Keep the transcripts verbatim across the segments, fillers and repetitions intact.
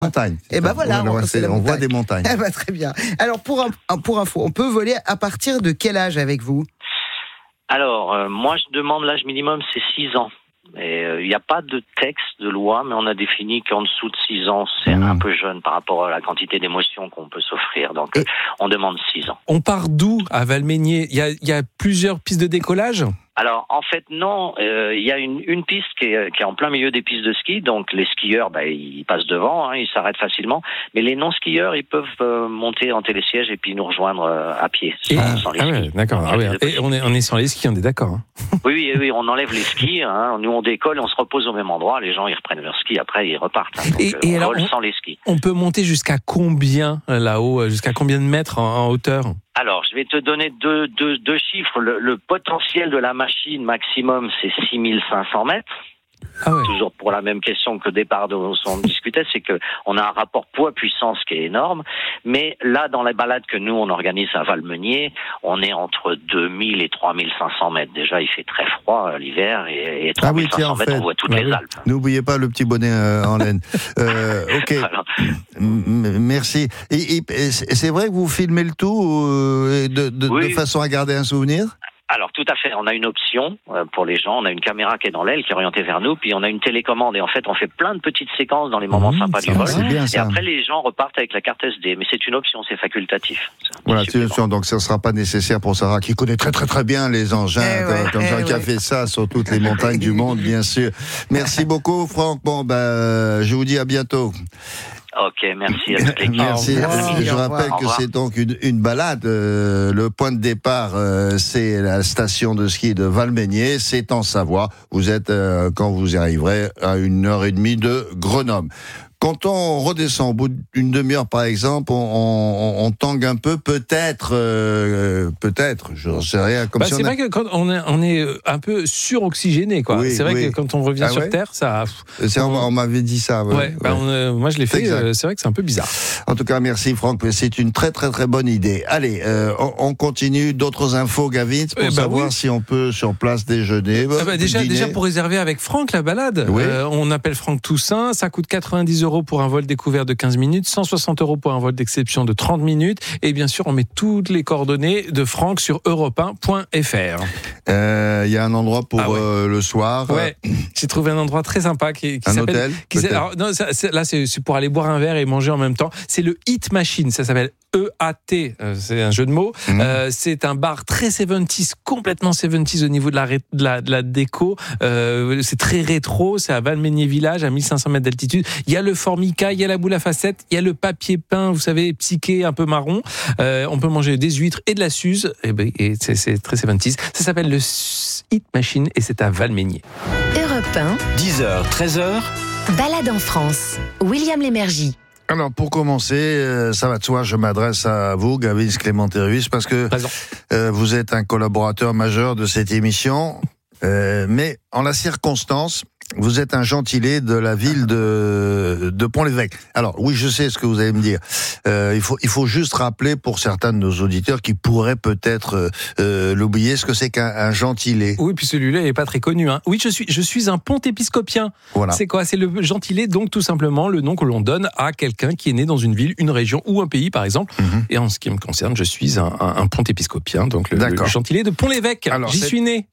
Montagne. Et ben voilà, on, on, c'est on voit des montagnes. Eh ben, très bien. Alors pour, un, pour info, on peut voler à partir de quel âge avec vous? Alors, euh, moi je demande l'âge minimum, c'est six ans. Il n'y euh, a pas de texte de loi, mais on a défini qu'en dessous de six ans, c'est mmh. un peu jeune par rapport à la quantité d'émotions qu'on peut s'offrir. Donc, Et on demande six ans. On part d'où à Valmeinier? Il y a, il y a plusieurs pistes de décollage? Alors, en fait, non. Il euh, y a une, une piste qui est, qui est en plein milieu des pistes de ski. Donc, les skieurs, bah, ils passent devant, hein, ils s'arrêtent facilement. Mais les non-skieurs, ils peuvent euh, monter en télésiège et puis nous rejoindre euh, à pied, sans, et, sans les ah skis. ouais, d'accord. Ah ouais. Et on est, on est sur les skis, on est d'accord. Hein. Oui, oui, oui, on enlève les skis. Hein. Nous, on décolle, on se repose au même endroit. Les gens, ils reprennent leurs skis. Après, ils repartent. Hein. Donc, et, euh, et on alors, vole on, sans les skis. On peut monter jusqu'à combien là-haut? Jusqu'à combien de mètres en, en hauteur? Alors, je vais te donner deux, deux, deux chiffres. Le, le potentiel de la machine maximum, c'est six mille cinq cents mètres. Ah ouais. Toujours pour la même question que au départ dont on discutait, c'est que on a un rapport poids-puissance qui est énorme. Mais là, dans les balades que nous, on organise à Valmeinier, on est entre deux mille et trois mille cinq cents mètres. Déjà, il fait très froid l'hiver et, et trois mille cinq cents ah oui, tiens, mètres, fait, on voit toutes bah les oui. Alpes. N'oubliez pas le petit bonnet euh, en laine. Euh, ok, M- merci. Et, et, c'est vrai que vous filmez le tout euh, de, de, oui. de façon à garder un souvenir? Alors tout à fait, on a une option euh, pour les gens, on a une caméra qui est dans l'aile, qui est orientée vers nous, puis on a une télécommande et en fait on fait plein de petites séquences dans les moments mmh, sympas du vol. Bien, et après les gens repartent avec la carte S D, mais c'est une option, c'est facultatif. Voilà, c'est une option, donc ça ne sera pas nécessaire pour Sarah qui connaît très très très bien les engins, eh comme, ouais, comme ça, eh qui ouais. a fait ça sur toutes les montagnes du monde, bien sûr. Merci beaucoup Franck, bon ben je vous dis à bientôt. Ok, merci à toute l'équipe. Merci. Merci. Je rappelle que c'est donc une, une balade. Euh, le point de départ, euh, c'est la station de ski de Valmeinier. C'est en Savoie. Vous êtes, euh, quand vous y arriverez, à une heure et demie de Grenoble. Quand on redescend au bout d'une demi-heure, par exemple, on, on, on tangue un peu, peut-être, euh, peut-être, je ne sais rien. Comme bah, si c'est on vrai a... que quand on est, on est un peu suroxygéné, quoi. Oui, c'est vrai oui. que quand on revient ah sur ouais Terre, ça. C'est, on, on m'avait dit ça. Ouais. Ouais, bah, ouais. On, moi, je l'ai fait. Euh, c'est vrai que c'est un peu bizarre. En tout cas, merci Franck. C'est une très très très bonne idée. Allez, euh, on, on continue. D'autres infos, Gavin, pour bah, savoir oui. si on peut sur place déjeuner. Ah bah, déjà, déjà pour réserver avec Franck la balade, oui. euh, on appelle Franck Toussaint. Ça coûte quatre-vingt-dix euros pour un vol découvert de quinze minutes, cent soixante euros pour un vol d'exception de trente minutes. Et bien sûr, on met toutes les coordonnées de Franck sur europe un point f r. Il euh, y a un endroit pour ah ouais. euh, le soir. Ouais, j'ai trouvé un endroit très sympa qui, qui un s'appelle. hôtel. Qui alors, non, ça, c'est, là, c'est, c'est pour aller boire un verre et manger en même temps. C'est le Hit Machine. Ça s'appelle E A T. Euh, c'est un jeu de mots. Mmh. Euh, c'est un bar très soixante-dix, complètement soixante-dix au niveau de la, de la, de la déco. Euh, c'est très rétro. C'est à Valmeinier Village, à mille cinq cents mètres d'altitude. Il y a le Formica, il y a la boule à facettes, il y a le papier peint, vous savez, psyché, un peu marron. Euh, on peut manger des huîtres et de la suze. Et, ben, et c'est, c'est très soixante-dix. Ça s'appelle le Hit Machine et c'est à Valmeinier. Europe un. dix heures, treize heures. Balade en France. William Lémergie. Alors, pour commencer, euh, ça va de soi, je m'adresse à vous, Gavin Clémenterius, parce que euh, vous êtes un collaborateur majeur de cette émission, euh, mais en la circonstance, vous êtes un gentilé de la ville de, de Pont-l'Évêque. Alors, oui, je sais ce que vous allez me dire. Euh, il faut, il faut juste rappeler pour certains de nos auditeurs qui pourraient peut-être euh, l'oublier, ce que c'est qu'un un gentilé. Oui, puis celui-là, il n'est pas très connu. Hein. Oui, je suis, je suis un pontépiscopien. Voilà. C'est quoi? C'est le gentilé, donc tout simplement le nom que l'on donne à quelqu'un qui est né dans une ville, une région ou un pays, par exemple. Mm-hmm. Et en ce qui me concerne, je suis un, un, un pontépiscopien, donc le, le gentilé de Pont-l'Évêque. Alors, J'y cette, suis né.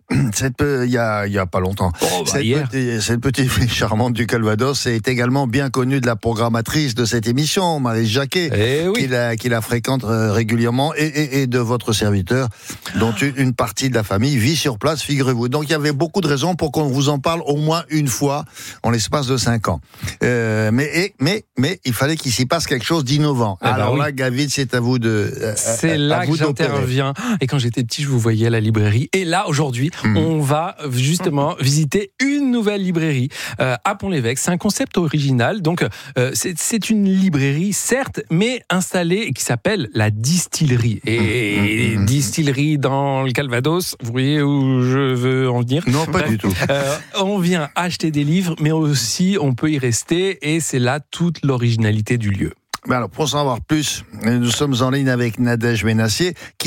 Il y a, y a pas longtemps. Oh, bah, cette hier. Petite, cette petite fille charmante du Calvados est également bien connue de la programmatrice de cette émission, Maryse Jacquet, eh oui. qui, la, qui la fréquente régulièrement, et, et, et de votre serviteur, dont une, une partie de la famille vit sur place, figurez-vous. Donc il y avait beaucoup de raisons pour qu'on vous en parle au moins une fois en l'espace de cinq ans. Euh, mais, et, mais, mais il fallait qu'il s'y passe quelque chose d'innovant. Eh Alors ben là, oui. Gavin, c'est à vous de. Euh, c'est à, là à que vous j'interviens. Et quand j'étais petit, je vous voyais à la librairie. Et là, aujourd'hui, mmh. on va justement visiter une nouvelle librairie euh, à Pont-l'Évêque. C'est un concept original. Donc, euh, c'est, c'est une librairie, certes, mais installée qui s'appelle la distillerie. Et mmh. distillerie dans le Calvados, vous voyez où je veux en venir? Non, pas Bref, du tout. Euh, on vient acheter des livres, mais aussi on peut y rester. Et c'est là toute l'originalité du lieu. Alors, pour en savoir plus, nous sommes en ligne avec Nadège Ménassier, qui est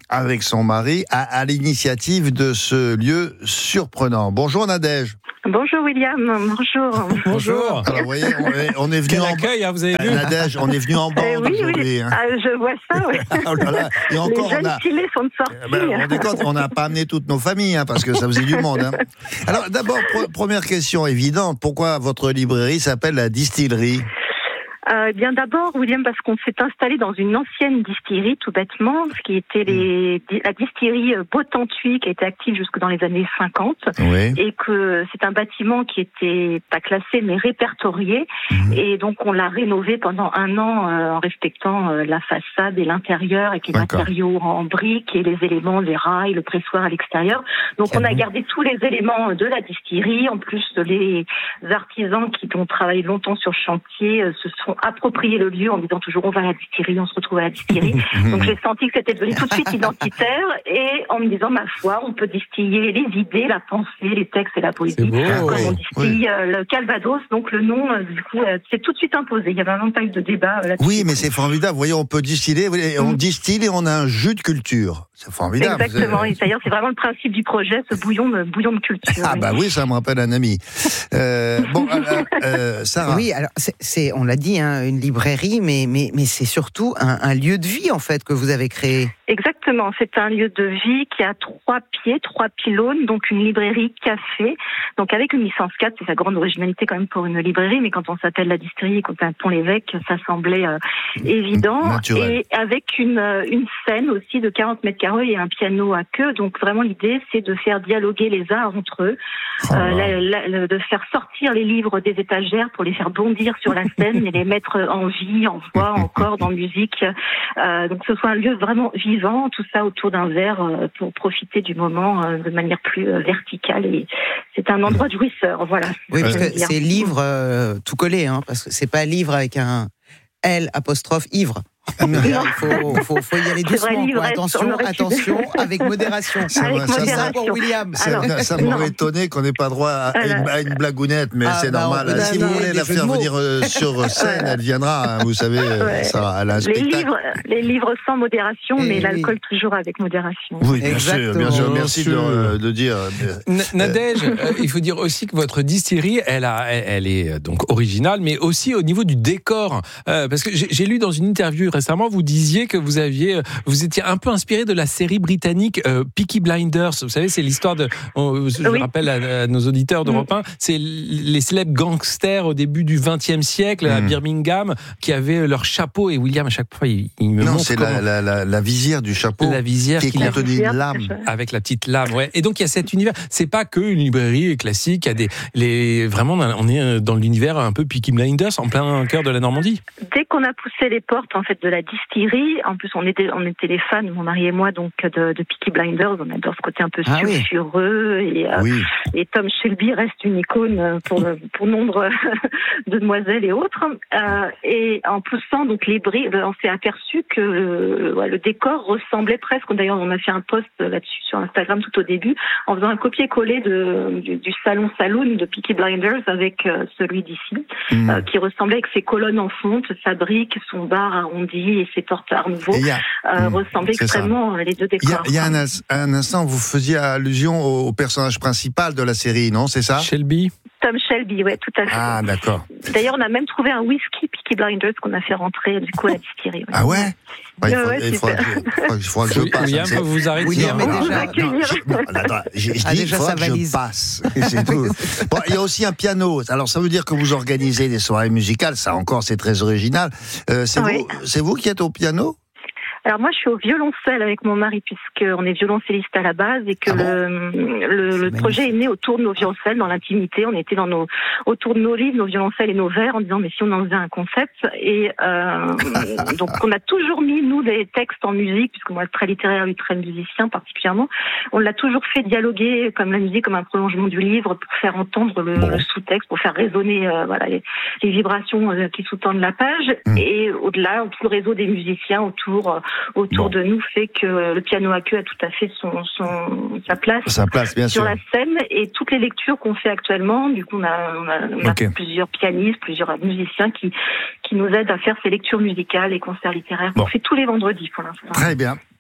avec son mari à, à l'initiative de ce lieu surprenant. Bonjour Nadège. Bonjour William, bonjour. Bonjour. Alors vous voyez, on est, on est venu Quel en accueil, hein, vous avez vu. Nadège, on est venu en bande Euh, oui, aujourd'hui. oui, Hein. ah, je vois ça, oui. Oh là là. Et encore, Les on jeunes a... filets sont de sortie. Ben, on est compte, on n'a pas amené toutes nos familles, hein, parce que ça faisait du monde. Hein. Alors d'abord, pre- première question évidente, pourquoi votre librairie s'appelle la Distillerie ? Euh, bien d'abord, William, parce qu'on s'est installé dans une ancienne distillerie, tout bêtement, ce qui était les, la distillerie Beautenthuis, qui a été active jusque dans les années cinquante, Oui. et que c'est un bâtiment qui était pas classé, mais répertorié, mmh. et donc on l'a rénové pendant un an euh, en respectant euh, la façade et l'intérieur, avec les D'accord. matériaux en briques et les éléments, les rails, le pressoir à l'extérieur. Donc c'est on bon. a gardé tous les éléments de la distillerie, en plus les artisans qui ont travaillé longtemps sur le chantier euh, se sont approprier le lieu en disant toujours on va à la distillerie, on se retrouve à la distillerie. Donc j'ai senti que c'était devenu tout de suite identitaire et en me disant ma foi, on peut distiller les idées, la pensée, les textes et la poésie. Beau, comme oui, on distille oui. euh, le Calvados. Donc le nom, euh, du coup, euh, c'est tout de suite imposé. Il y avait vraiment pas eu de débat euh, là-dessus. Oui, mais c'est formidable. Vous voyez, on peut distiller, on distille et on a un jus de culture. C'est formidable. Exactement. Et d'ailleurs, c'est vraiment le principe du projet, ce bouillon de bouillon de culture. Ah oui. bah oui, ça me rappelle un ami. Euh, bon, euh, euh, Sarah. Oui, alors c'est, c'est on l'a dit, hein, une librairie, mais mais mais c'est surtout un, un lieu de vie en fait que vous avez créé. Exactement. C'est un lieu de vie qui a trois pieds, trois pylônes, donc une librairie café. Donc avec une licence quatre, c'est sa grande originalité quand même pour une librairie, mais quand on s'appelle la distillerie et qu'on est à Pont-l'Évêque, ça semblait euh, évident. Naturel. Et avec une une scène aussi de quarante mètres carrés et un piano à queue. Donc vraiment l'idée, c'est de faire dialoguer les arts entre eux, oh euh, la, la, de faire sortir les livres des étagères pour les faire bondir sur la scène et les mettre en vie, en voix, en cordes, en musique. Euh, donc que ce soit un lieu vraiment vivant, tout ça autour d'un verre euh, pour profiter du moment euh, de manière plus euh, verticale. Et c'est un endroit de jouisseur, voilà. Oui, parce que c'est livre euh, tout collé, hein, parce que c'est pas livre avec un L apostrophe ivre. Il faut, faut, faut y aller doucement. Quoi. Attention, attention, avec modération. Ça, avec ça, modération. Pour William. Ça, Alors, ça m'aurait étonné qu'on n'ait pas droit à, à, une, à une blagounette, mais ah, c'est bah, normal. On, si vous voulez la faire venir euh, sur scène, elle viendra. Hein, vous savez, ouais. ça, elle a un les spectacle. Livres, les livres sans modération, et mais oui. l'alcool toujours avec modération. Oui, bien sûr, bien sûr. Merci de, de dire. N- Nadège, euh, il faut dire aussi que votre distillerie, elle, a, elle, elle est donc originale, mais aussi au niveau du décor. Euh, parce que j'ai, j'ai lu dans une interview récemment, vous disiez que vous aviez, vous étiez un peu inspiré de la série britannique euh, Peaky Blinders. Vous savez, c'est l'histoire de, on, je oui. rappelle à, à nos auditeurs d'Europe un, c'est les célèbres gangsters au début du vingtième siècle mmh. à Birmingham qui avaient leur chapeau, et William à chaque fois il, il me non, montre c'est comment... la, la, la, la visière du chapeau, la visière qui est contenue d'une lame, avec la petite lame. Ouais. Et donc il y a cet univers. C'est pas que une librairie classique. Il y a des, les, vraiment, on est dans l'univers un peu Peaky Blinders, en plein cœur de la Normandie. Dès qu'on a poussé les portes en fait de la distillerie, en plus on était, on était les fans, mon mari et moi, donc de, de Peaky Blinders. On adore ce côté un peu ah sulfureux oui. et, euh, oui. et Tom Shelby reste une icône pour pour nombre de demoiselles et autres. Euh, et en poussant donc les briques, on s'est aperçu que le, ouais, le décor ressemblait presque. D'ailleurs, on a fait un post là-dessus sur Instagram tout au début, en faisant un copier-coller de, du, du salon Saloon de Peaky Blinders avec euh, celui d'ici, mmh. euh, qui ressemblait avec ses colonnes en fonte, sa brique, son bar arrondi et ses portes art nouveau, euh, mmh. ressemblaient extrêmement ça. Les deux décors. Il y a, il y a un, un instant, vous faisiez allusion au, au personnage principal de la série, non? C'est ça? Shelby. Tom Shelby, ouais, tout à fait. Ah, d'accord. D'ailleurs, on a même trouvé un whisky Peaky Blinders qu'on a fait rentrer du coup à la distillerie. Ouais. Ah ouais? Bah, il faut, ouais, il faut, il faut que je passe. William, c'est... vous arrêtez. William est non, déjà. Non, non, j'ai, non, là, j'ai, je ah, dis, il faut que valise. Je passe. C'est tout. Bon, il y a aussi un piano. Alors, ça veut dire que vous organisez des soirées musicales. Ça encore, c'est très original. Euh, c'est oui. vous, c'est vous qui êtes au piano? Alors moi, je suis au violoncelle avec mon mari, puisqu'on est violoncelliste à la base, et que ah bon le, le, le projet est né autour de nos violoncelles, dans l'intimité. On était dans nos, autour de nos livres, nos violoncelles et nos verres, en disant mais si on en faisait un concept. Et euh, donc on a toujours mis, nous, des textes en musique, puisque moi, très littéraire, lui, très musicien particulièrement. On l'a toujours fait dialoguer, comme la musique, comme un prolongement du livre, pour faire entendre le, bon. le sous-texte, pour faire résonner euh, voilà, les, les vibrations euh, qui sous-tendent la page. Mmh. Et au-delà, tout le réseau des musiciens autour... Euh, autour bon. de nous fait que le piano à queue a tout à fait son, son, sa place, sa place bien sur sûr. la scène, et toutes les lectures qu'on fait actuellement, du coup on a, on a, on a okay. plusieurs pianistes, plusieurs musiciens qui, qui nous aident à faire ces lectures musicales et concerts littéraires. Bon. On fait tous les vendredis pour l'instant. Très bien.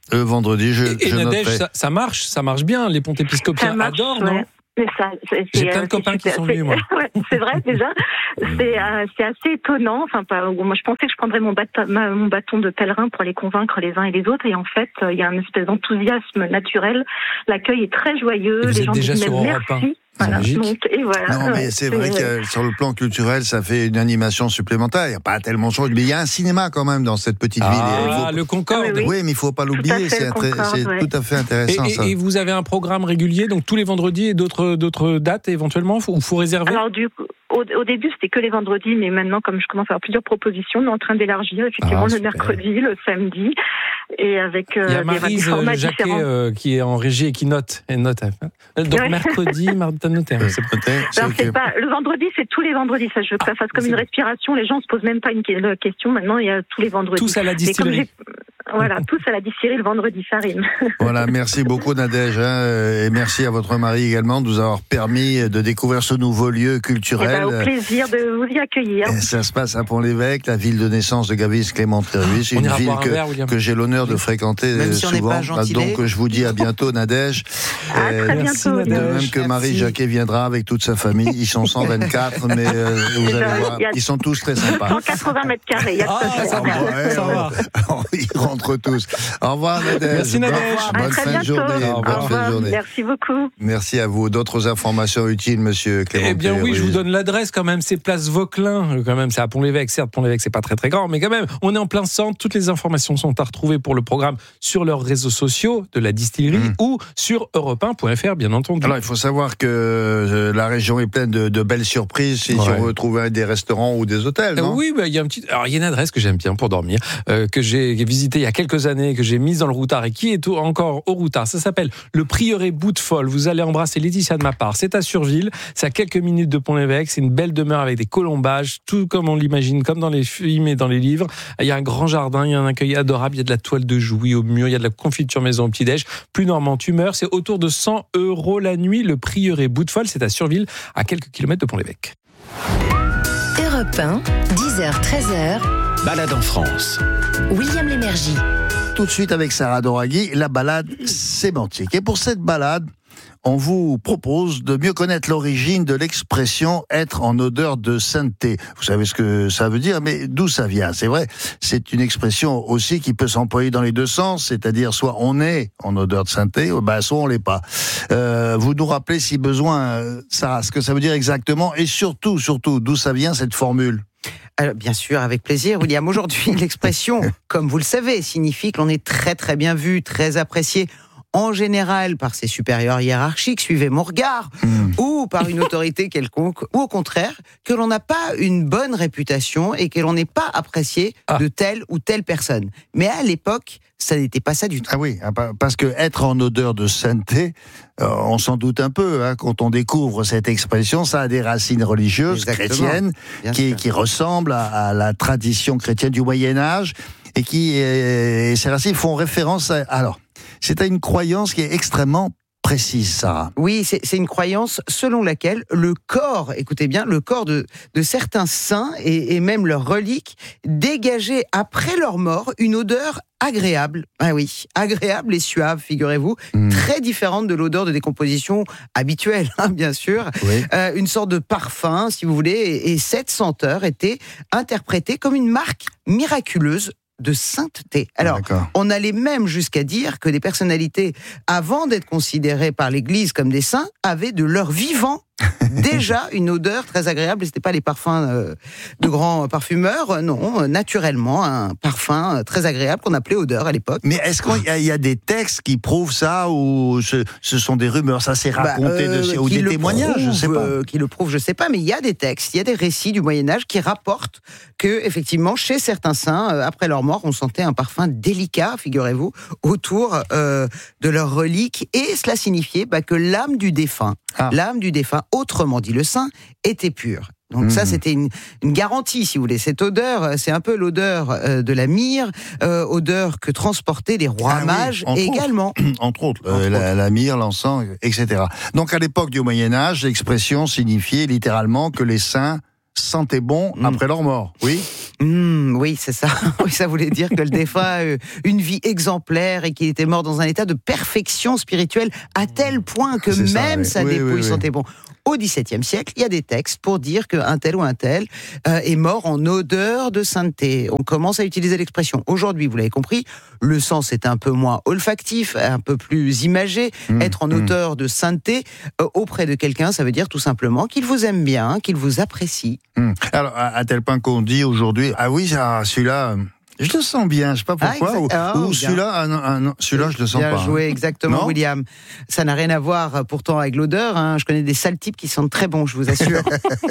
Le vendredi, je, et, je et Nadège, noterai. ça, ça marche, ça marche bien. Les ponts épiscopiens marche, adorent, ouais. non? Ça, c'est, J'ai c'est, plein de c'est copains super, qui sont venus, moi. Ouais, c'est vrai, déjà. C'est, euh, c'est assez étonnant. Enfin, pas, moi, je pensais que je prendrais mon bâton, ma, mon bâton de pèlerin pour les convaincre les uns et les autres. Et en fait, il euh, y a un espèce d'enthousiasme naturel. L'accueil est très joyeux. Et vous les êtes gens déjà disent sur même Europe un. merci. Voilà, donc, et voilà. Non, mais c'est vrai que sur le plan culturel, ça fait une animation supplémentaire. Il n'y a pas tellement de choses, mais il y a un cinéma quand même dans cette petite ah, ville. Ah, faut... le Concorde. Ah, oui, oui, mais il ne faut pas l'oublier. C'est, Concorde, très, c'est ouais. tout à fait intéressant. Et, ça. et, et vous avez un programme régulier, donc tous les vendredis et d'autres, d'autres dates éventuellement, ou faut réserver? Alors du coup, au, au début, c'était que les vendredis, mais maintenant, comme je commence à avoir plusieurs propositions, on est en train d'élargir effectivement ah, le mercredi, le samedi, et avec euh, il y a des, Maryse des formats Jacquet différents. euh, qui est en régie et qui note. Et note donc Ouais. mercredi, mardi, t'as noté. C'est peut-être. Alors, c'est c'est que... pas, le vendredi, c'est tous les vendredis. Ça, je veux que ça fasse comme c'est une bon. respiration. Les gens se posent même pas une question. Maintenant, il y a tous les vendredis. Tous à la distillerie. Voilà, tous à la distillerie le vendredi, ça rime. Voilà, merci beaucoup Nadège, hein, et merci à votre mari également de nous avoir permis de découvrir ce nouveau lieu culturel. Eh ben, au plaisir de vous y accueillir. Et ça se passe à Pont-l'Évêque, la ville de naissance de Gavin Clément Terruis, On une ira ville boire un que, verre, William. que j'ai l'honneur de fréquenter Même si on n'est souvent. pas gentilé. Donc je vous dis à bientôt Nadège. À Euh, très merci, bientôt. De Nadège. même que Marie Merci. Jacquet viendra avec toute sa famille. Ils sont cent vingt-quatre, mais euh, vous Eh ben, allez voir, il y a- ils sont tous très sympas. cent quatre-vingts mètres carrés. Il y a Ah, de quoi ça faire. va. Ouais, ça va. Ils rentrent tous. Au revoir Nadège. Merci, Nadège. Bonne, À bonne très fin de bientôt. journée. Au Au Bonne fin de revoir. journée. Merci beaucoup. Merci à vous. D'autres informations utiles, monsieur Clément Eh bien oui, je vous Terruis. donne l'adresse quand même, c'est place Vauquelin, quand même, c'est à Pont-l'Évêque, certes Pont-l'Évêque c'est pas très très grand, mais quand même, on est en plein centre, toutes les informations sont à retrouver pour le programme sur leurs réseaux sociaux de la distillerie Mmh. ou sur europe un point f r bien entendu. Alors, il faut savoir que euh, la région est pleine de, de belles surprises si, Ouais. si on veut trouver des restaurants ou des hôtels, Euh, non? oui, bah, il y a un petit. Alors, il y a une adresse que j'aime bien pour dormir, euh, que j'ai visitée il y a quelques années, que j'ai mise dans le routard et qui est au- encore au routard. Ça s'appelle le Prieuré Bout de Folle. Vous allez embrasser Laetitia de ma part. C'est à Surville. C'est à quelques minutes de Pont-l'Évêque. C'est une belle demeure avec des colombages, tout comme on l'imagine, comme dans les films et dans les livres. Il y a un grand jardin, il y a un accueil adorable, il y a de la toile de jouy au mur, il y a de la confiture maison au petit-déj. Plus normand, tu meurs. C'est autour de cent euros la nuit. Le Prieuré Bout de Folle, c'est à Surville, à quelques kilomètres de Pont-l'Évêque. Europe un, dix heures treize heures. Balade en France. William Lémergie. Tout de suite avec Sarah Doraghi, la balade sémantique. Et pour cette balade, on vous propose de mieux connaître l'origine de l'expression « être en odeur de sainteté ». Vous savez ce que ça veut dire, mais d'où ça vient? C'est vrai, c'est une expression aussi qui peut s'employer dans les deux sens, c'est-à-dire soit on est en odeur de sainteté, ben soit on l'est pas. Euh, vous nous rappelez si besoin, Sarah, ce que ça veut dire exactement, et surtout, surtout, d'où ça vient cette formule? Alors, bien sûr, avec plaisir, William. Aujourd'hui, l'expression, comme vous le savez, signifie que l'on est très très bien vu, très apprécié, en général par ses supérieurs hiérarchiques, suivez mon regard, mmh. ou par une autorité quelconque, ou au contraire, que l'on n'a pas une bonne réputation et que l'on n'est pas apprécié ah. de telle ou telle personne. Mais à l'époque, ça n'était pas ça du tout. Ah oui, parce que être en odeur de sainteté, euh, on s'en doute un peu, hein, quand on découvre cette expression, ça a des racines religieuses, Exactement. chrétiennes, qui, qui ressemblent à, à la tradition chrétienne du Moyen-Âge, et qui, et ces racines font référence à... Alors, c'est à une croyance qui est extrêmement précise, Sarah. Oui, c'est, c'est une croyance selon laquelle le corps, écoutez bien, le corps de, de certains saints et, et même leurs reliques dégageaient après leur mort une odeur agréable. Ah oui, agréable et suave, figurez-vous, mmh. très différente de l'odeur de décomposition habituelle, hein, bien sûr. Oui. Euh, une sorte de parfum, si vous voulez, et, et cette senteur était interprétée comme une marque miraculeuse de sainteté. Alors, ah, on allait même jusqu'à dire que des personnalités, avant d'être considérées par l'Église comme des saints, avaient de leur vivant déjà une odeur très agréable. Et c'était pas les parfums euh, de grands parfumeurs, non, naturellement un parfum très agréable qu'on appelait odeur à l'époque. Mais est-ce qu'il y a, il y a des textes qui prouvent ça, ou ce, ce sont des rumeurs, ça s'est raconté, bah, euh, de, ou des témoignages, prouve, je sais pas. Euh, qui le prouvent, je sais pas, mais il y a des textes, il y a des récits du Moyen-Âge qui rapportent que, effectivement, chez certains saints, euh, après leur mort, on sentait un parfum délicat, figurez-vous, autour euh, de leurs reliques, et cela signifiait bah, que l'âme du défunt, ah. l'âme du défunt, autrement dit le saint, était pure. Donc mmh. ça, c'était une, une garantie, si vous voulez. Cette odeur, c'est un peu l'odeur euh, de la myrrhe, euh, odeur que transportaient les rois ah, mages oui, également. Autres. Entre autres, euh, entre la, autres. la myrrhe, l'encens, et cetera. Donc à l'époque du Moyen-Âge, l'expression signifiait littéralement que les saints sentaient bon mmh. après leur mort, oui mmh, Oui, c'est ça. Oui, ça voulait dire que le défunt a eu une vie exemplaire et qu'il était mort dans un état de perfection spirituelle à tel point que c'est même ça, oui. sa dépouille oui, oui, sentait oui. bon. Au XVIIe siècle, il y a des textes pour dire qu'un tel ou un tel euh, est mort en odeur de sainteté. On commence à utiliser l'expression. Aujourd'hui, vous l'avez compris, le sens est un peu moins olfactif, un peu plus imagé. Mmh, Être en mmh. odeur de sainteté euh, auprès de quelqu'un, ça veut dire tout simplement qu'il vous aime bien, qu'il vous apprécie. Mmh. Alors, à, à tel point qu'on dit aujourd'hui, ah oui, ah, celui-là... Je le sens bien, je sais pas pourquoi. Ah, ou, oh, ou celui-là, ah non, ah non, celui-là, je le sens bien pas. Bien joué, exactement, non William. Ça n'a rien à voir pourtant avec l'odeur. Hein. Je connais des sales types qui sentent très bons, je vous assure.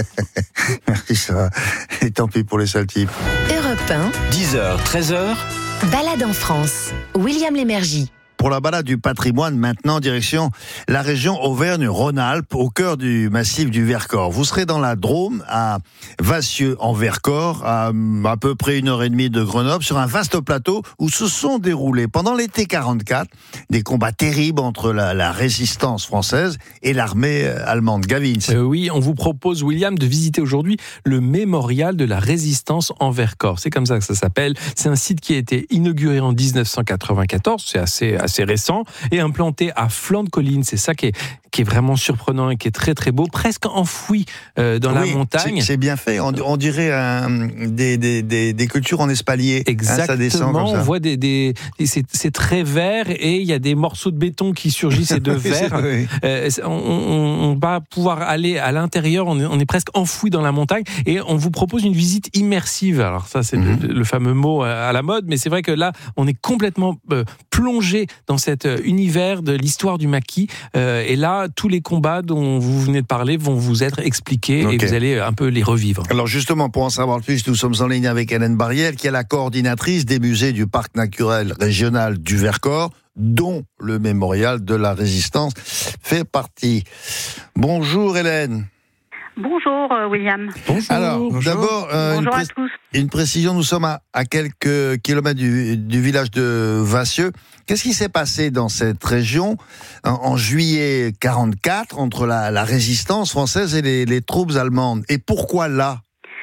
Merci, ça va. Et tant pis pour les sales types. Europe un. dix heures, treize heures. Balade en France. William Lémergie. Pour la balade du patrimoine, maintenant, direction la région Auvergne-Rhône-Alpes, au cœur du massif du Vercors. Vous serez dans la Drôme, à Vassieux en Vercors, à à peu près une heure et demie de Grenoble, sur un vaste plateau où se sont déroulés, pendant l'été quarante-quatre, des combats terribles entre la, la résistance française et l'armée allemande. Gavin. Euh, oui, on vous propose, William, de visiter aujourd'hui le mémorial de la résistance en Vercors. C'est comme ça que ça s'appelle. C'est un site qui a été inauguré en dix-neuf cent quatre-vingt-quatorze. C'est assez... assez récent, et implanté à flanc de colline. C'est ça qui est, qui est vraiment surprenant et qui est très très beau, presque enfoui euh, dans oui, la montagne. C'est, c'est bien fait, on, on dirait un, des, des, des, des cultures en espalier. Exactement, hein, ça descend comme ça. On voit des, des c'est, c'est très vert et il y a des morceaux de béton qui surgissent et de verre. Oui. Euh, on, on, on va pouvoir aller à l'intérieur, on est, on est presque enfoui dans la montagne et on vous propose une visite immersive. Alors ça c'est mm-hmm. le, le fameux mot à la mode, mais c'est vrai que là on est complètement euh, plongé dans cet univers de l'histoire du maquis. Euh, et là, tous les combats dont vous venez de parler vont vous être expliqués okay. et vous allez un peu les revivre. Alors justement, pour en savoir plus, nous sommes en ligne avec Hélène Barrière, qui est la coordinatrice des musées du Parc naturel régional du Vercors, dont le mémorial de la Résistance fait partie. Bonjour Hélène. Bonjour William. Bonjour. Alors, Bonjour. d'abord, euh, Bonjour une, à tous. une précision, nous sommes à, à quelques kilomètres du, du village de Vassieux. Qu'est-ce qui s'est passé dans cette région en, en juillet quarante-quatre entre la, la résistance française et les, les troupes allemandes? Et pourquoi là?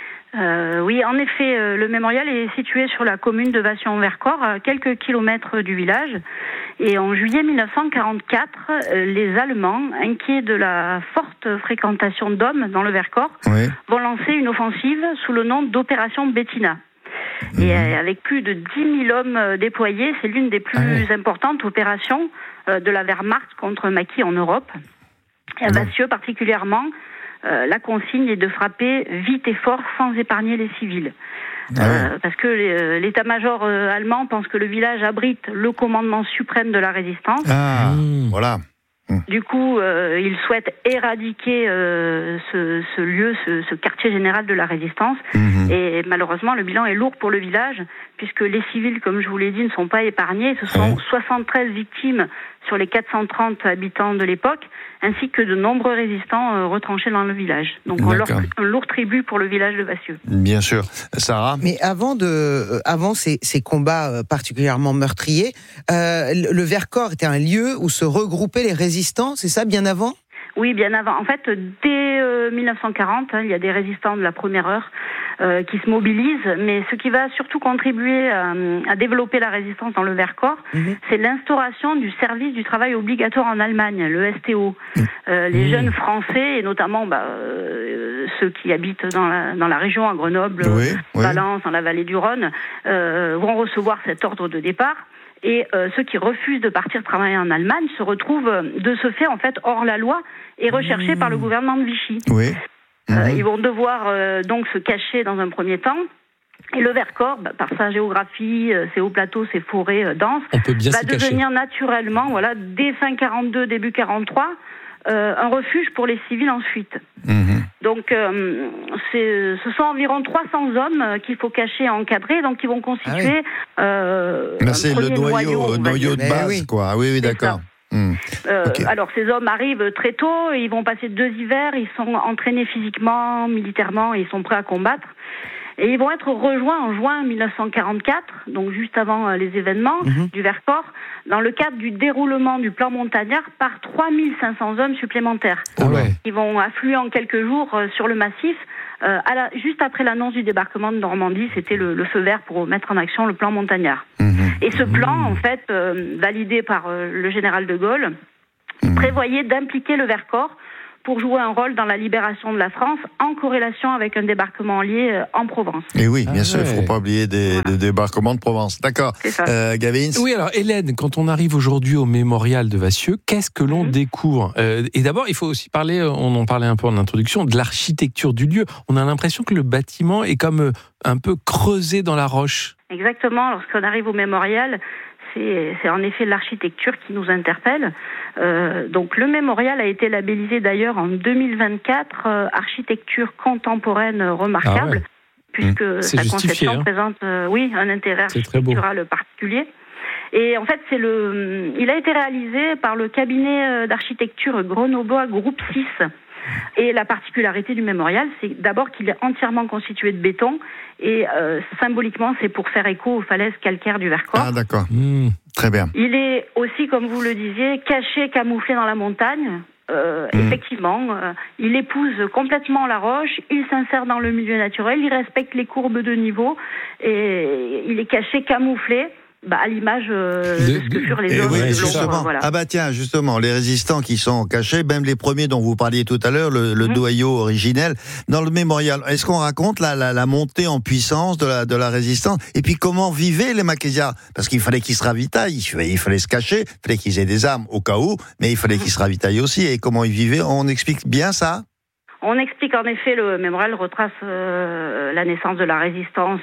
Euh, oui, en effet, euh, le mémorial est situé sur la commune de Vassieux-en-Vercors, à quelques kilomètres du village. Et en juillet mille neuf cent quarante-quatre, euh, les Allemands, inquiets de la forte fréquentation d'hommes dans le Vercors, oui. vont lancer une offensive sous le nom d'Opération Bettina. Mmh. Et euh, avec plus de dix mille hommes euh, déployés, c'est l'une des plus ah oui. importantes opérations euh, de la Wehrmacht contre maquis en Europe. Et à Vassieux particulièrement, euh, la consigne est de frapper vite et fort sans épargner les civils. Ah ouais. euh, parce que euh, l'état-major euh, allemand pense que le village abrite le commandement suprême de la résistance. Ah, mmh. voilà. Mmh. Du coup, euh, il souhaite éradiquer euh, ce, ce lieu, ce, ce quartier général de la résistance. Mmh. Et malheureusement, le bilan est lourd pour le village, puisque les civils, comme je vous l'ai dit, ne sont pas épargnés. Ce sont ouais. soixante-treize victimes sur les quatre cent trente habitants de l'époque, ainsi que de nombreux résistants euh, retranchés dans le village. Donc un lourd, un lourd tribut pour le village de Vassieux. Bien sûr. Sarah ? Mais avant, de, euh, avant ces, ces combats euh, particulièrement meurtriers, euh, le Vercors était un lieu où se regroupaient les résistants, c'est ça, bien avant ? Oui, bien avant. En fait, dès euh, mille neuf cent quarante, hein, il y a des résistants de la première heure euh, qui se mobilisent, mais ce qui va surtout contribuer à, à développer la résistance dans le Vercors, mmh. c'est l'instauration du service du travail obligatoire en Allemagne, le S T O. Mmh. Euh, les mmh. jeunes Français, et notamment bah, euh, ceux qui habitent dans la, dans la région, à Grenoble, oui, Valence, oui. dans la vallée du Rhône, euh, vont recevoir cet ordre de départ. Et euh, ceux qui refusent de partir travailler en Allemagne se retrouvent de ce fait en fait hors la loi et recherchés mmh. par le gouvernement de Vichy. Oui. Mmh. Euh, ils vont devoir euh, donc se cacher dans un premier temps. Et le Vercors, bah, par sa géographie, euh, ses hauts plateaux, ses forêts euh, denses, va devenir naturellement, voilà, dès fin quarante-deux, début quarante-trois, euh, un refuge pour les civils en fuite. Mmh. Donc, euh, c'est, ce sont environ trois cents hommes euh, qu'il faut cacher et encadrer, donc qui vont constituer ah oui. euh, Là, c'est le noyau, noyau de base, oui. quoi. Ah oui, oui, d'accord. Mmh. Euh, okay. Alors, ces hommes arrivent très tôt, ils vont passer deux hivers, ils sont entraînés physiquement, militairement, et ils sont prêts à combattre. Et ils vont être rejoints en juin mille neuf cent quarante-quatre, donc juste avant euh, les événements mmh. du Vercors, dans le cadre du déroulement du plan montagnard par trois mille cinq cents hommes supplémentaires. Ah ouais. Ils vont affluer en quelques jours euh, sur le massif Euh, à la, juste après l'annonce du débarquement de Normandie, c'était le, le feu vert pour mettre en action le plan montagnard. Mmh. Et ce plan, en fait, euh, validé par euh, le général de Gaulle, mmh. prévoyait d'impliquer le Vercors pour jouer un rôle dans la libération de la France, en corrélation avec un débarquement allié euh, en Provence. Et oui, bien ah sûr, ouais. il ne faut pas oublier des, voilà. des débarquements de Provence. D'accord. Euh, Gavin. Oui, alors Hélène, quand on arrive aujourd'hui au mémorial de Vassieux, qu'est-ce que l'on mmh. découvre euh, Et d'abord, il faut aussi parler, on en parlait un peu en introduction, de l'architecture du lieu. On a l'impression que le bâtiment est comme euh, un peu creusé dans la roche. Exactement, lorsqu'on arrive au mémorial, c'est, c'est en effet l'architecture qui nous interpelle. Euh, donc le mémorial a été labellisé d'ailleurs en deux mille vingt-quatre euh, architecture contemporaine remarquable, ah ouais. puisque mmh. sa conception hein. présente euh, oui un intérêt architectural particulier. Et en fait, c'est le, il a été réalisé par le cabinet d'architecture grenoblois Groupe six. Et la particularité du mémorial, c'est d'abord qu'il est entièrement constitué de béton et euh, symboliquement, c'est pour faire écho aux falaises calcaires du Vercors. Ah d'accord, mmh, très bien. Il est aussi, comme vous le disiez, caché, camouflé dans la montagne. Euh, mmh. Effectivement, euh, il épouse complètement la roche, il s'insère dans le milieu naturel, il respecte les courbes de niveau et il est caché, camouflé. Bah, à l'image euh, de, de ce que furent les hommes oui, de l'ombre. Voilà. Ah bah tiens, justement, les résistants qui sont cachés, même les premiers dont vous parliez tout à l'heure, le, le mmh. doyau originel, dans le mémorial, est-ce qu'on raconte la, la, la montée en puissance de la, de la résistance? Et puis comment vivaient les Maquisards? Parce qu'il fallait qu'ils se ravitaillent, il fallait se cacher, il fallait qu'ils aient des armes au cas où, mais il fallait qu'ils se ravitaillent aussi. Et comment ils vivaient? On explique bien ça? On explique en effet, le mémorial retrace euh, la naissance de la résistance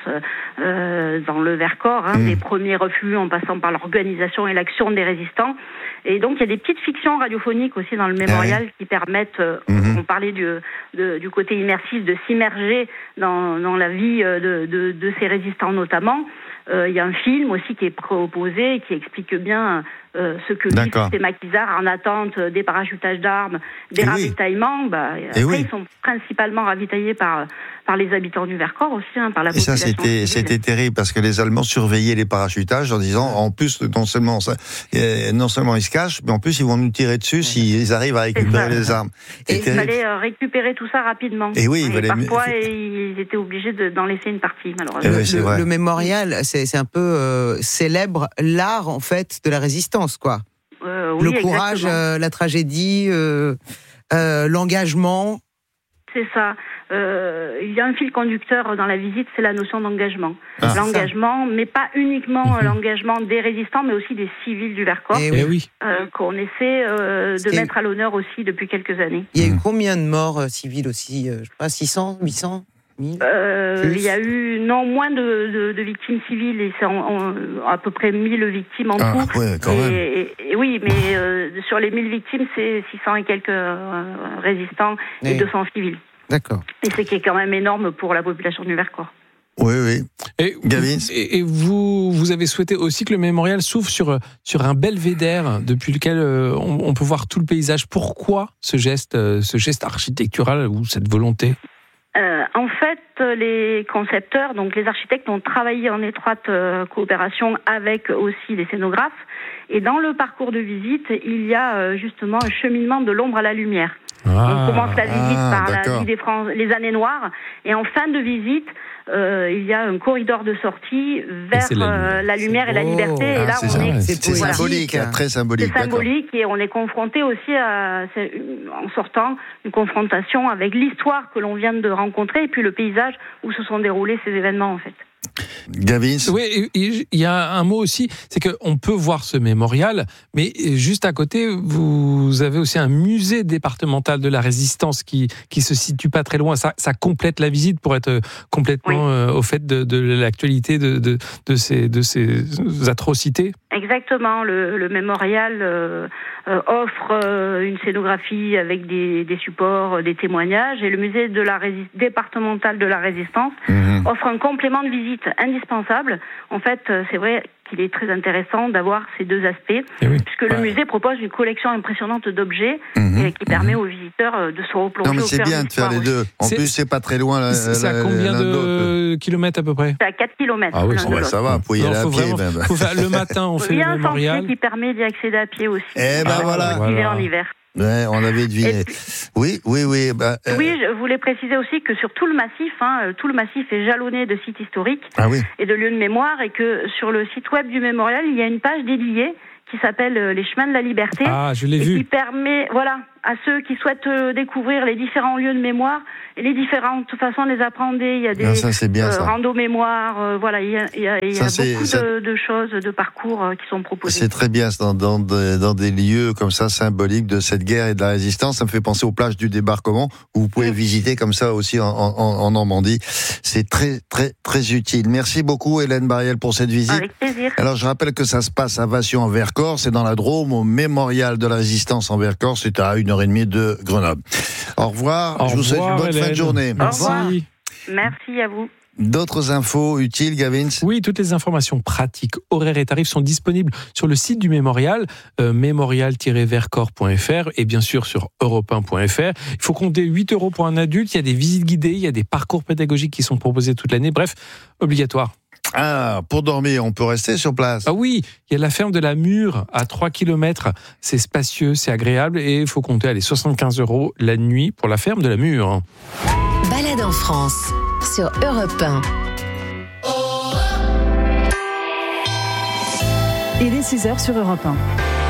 euh, dans le Vercors, hein, mmh. des premiers refus en passant par l'organisation et l'action des résistants. Et donc il y a des petites fictions radiophoniques aussi dans le mémorial ouais. qui permettent, euh, mmh. on parlait du, de, du côté immersif, de s'immerger dans, dans la vie de, de, de ces résistants notamment. Euh, il y a un film aussi qui est proposé et qui explique bien euh, ce que vivent ces maquisards en attente des parachutages d'armes, des et ravitaillements. Oui. Bah, après, oui. ils sont principalement ravitaillés par par les habitants du Vercors aussi, hein, par la population. Et ça, c'était, c'était terrible parce que les Allemands surveillaient les parachutages en disant, en plus, non seulement ça, euh, non seulement ils se cachent, mais en plus ils vont nous tirer dessus s'ils arrivent à récupérer les armes. Et il fallait euh, récupérer tout ça rapidement. Et oui, et il fallait... parfois ils étaient obligés de, d'en laisser une partie, malheureusement. Le, oui, le, le mémorial, c'est, c'est un peu euh, célèbre l'art en fait de la résistance, quoi. Euh, oui, le courage, euh, la tragédie, euh, euh, l'engagement. C'est ça. Euh, il y a un fil conducteur dans la visite, c'est la notion d'engagement. Ah, l'engagement, mais pas uniquement mmh. l'engagement des résistants, mais aussi des civils du Vercors, eh oui. euh, qu'on essaie euh, de mettre à l'honneur aussi depuis quelques années. Il y a eu combien de morts euh, civiles aussi euh, Je sais pas, six cents, huit cents Euh, il y a eu non moins de, de, de victimes civiles et c'est en, en, à peu près mille victimes en ah, tout. Ouais, quand et, même. Et, et oui, mais euh, sur les mille victimes, c'est six cents et quelques euh, résistants et, et deux cents civils. D'accord. Et c'est qui est quand même énorme pour la population du Vercors. Oui, oui. Et, et, et vous, vous avez souhaité aussi que le mémorial s'ouvre sur, sur un belvédère depuis lequel on, on peut voir tout le paysage. Pourquoi ce geste, ce geste architectural ou cette volonté ? Euh, en fait, les concepteurs, donc les architectes, ont travaillé en étroite euh, coopération avec aussi les scénographes. Et dans le parcours de visite, il y a euh, justement un cheminement de l'ombre à la lumière. Ah, on commence la visite ah, par d'accord. la vie des Fran- les années noires, et en fin de visite, euh, il y a un corridor de sortie vers la, euh, la lumière c'est et la liberté. Ah, et là, c'est, on ça, est, c'est, c'est voilà. symbolique, très symbolique. C'est symbolique, d'accord. Et on est confronté aussi à, en sortant, une confrontation avec l'histoire que l'on vient de rencontrer et puis le paysage où se sont déroulés ces événements en fait. Gavin. Oui, il y a un mot aussi, c'est qu'on peut voir ce mémorial, mais juste à côté, vous avez aussi un musée départemental de la résistance qui qui se situe pas très loin. Ça, ça complète la visite pour être complètement oui. euh, au fait de, de l'actualité de, de, de, ces, de ces atrocités. Exactement, le, le mémorial euh, euh, offre euh, une scénographie avec des, des supports, euh, des témoignages, et le musée de la rési- départemental de la résistance mmh. offre un complément de visite indispensable. En fait, euh, c'est vrai qu'il est très intéressant d'avoir ces deux aspects, oui. puisque ouais. le musée propose une collection impressionnante d'objets mmh. et qui mmh. permet aux visiteurs euh, de se replonger. Non, mais c'est bien de faire les deux. En c'est, plus, c'est pas très loin. La, c'est à combien de kilomètres à peu près ? C'est à quatre kilomètres. Ah oui, ouais, ça va, vous pouvez y aller à pied. Vraiment, faut faire, le matin, on fait le mémorial. Il y a un sentier qui permet d'y accéder à pied aussi. Eh ben voilà. voilà. En hiver. Ouais, on avait deviné. Puis, oui, oui, oui. Bah, euh... Oui, je voulais préciser aussi que sur tout le massif, hein, tout le massif est jalonné de sites historiques ah oui. et de lieux de mémoire, et que sur le site web du mémorial, il y a une page dédiée qui s'appelle Les Chemins de la Liberté. Ah, je l'ai et vu. Qui permet, voilà, à ceux qui souhaitent découvrir les différents lieux de mémoire et les différentes façons de les appréhender. Il y a des non, ça, c'est bien, euh, ça. randos mémoire, euh, voilà, il y a, il y a, il y a ça, beaucoup ça... De, de choses, de parcours euh, qui sont proposés. C'est très bien dans, dans, dans des lieux comme ça symboliques de cette guerre et de la résistance. Ça me fait penser aux plages du débarquement où vous pouvez mmh. visiter comme ça aussi en, en, en Normandie. C'est très, très, très utile. Merci beaucoup Hélène Bariel pour cette visite. Avec plaisir. Alors je rappelle que ça se passe à Vassion en Vercors, c'est dans la Drôme, au mémorial de la résistance en Vercors. C'est à une heure et demie de Grenoble. Au revoir. Au je vous souhaite une bonne Hélène. fin de journée. Merci. Au revoir. Merci à vous. D'autres infos utiles, Gavin? Oui, toutes les informations pratiques, horaires et tarifs sont disponibles sur le site du mémorial, euh, mémorial tiret vercors point f r et bien sûr sur europe un point f r. Il faut compter huit euros pour un adulte. Il y a des visites guidées, il y a des parcours pédagogiques qui sont proposés toute l'année. Bref, obligatoire. Ah, pour dormir, on peut rester sur place. Ah oui, il y a la ferme de la Mure à trois kilomètres. C'est spacieux, c'est agréable et il faut compter allez, soixante-quinze euros la nuit pour la ferme de la Mure. Balade en France sur Europe un. Il est six heures sur Europe un.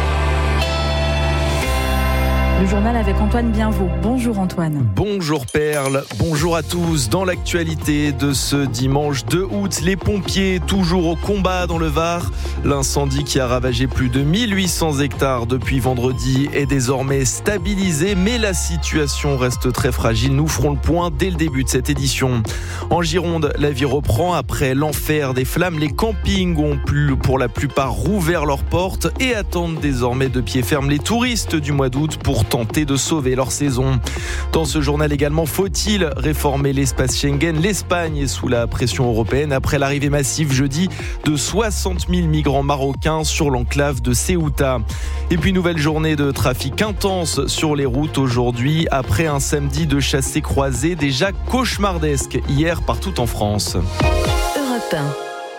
Le journal avec Antoine Bienvaux. Bonjour Antoine. Bonjour Perle, bonjour à tous. Dans l'actualité de ce dimanche deux août, les pompiers toujours au combat dans le Var. L'incendie qui a ravagé plus de mille huit cents hectares depuis vendredi est désormais stabilisé, mais la situation reste très fragile. Nous ferons le point dès le début de cette édition. En Gironde, la vie reprend après l'enfer des flammes. Les campings ont plus, pour la plupart rouvert leurs portes et attendent désormais de pied ferme les touristes du mois d'août pour tenter de sauver leur saison. Dans ce journal également, faut-il réformer l'espace Schengen? L'Espagne est sous la pression européenne après l'arrivée massive jeudi de soixante mille migrants marocains sur l'enclave de Ceuta. Et puis nouvelle journée de trafic intense sur les routes aujourd'hui après un samedi de chassés-croisés déjà cauchemardesque hier partout en France. Europe un.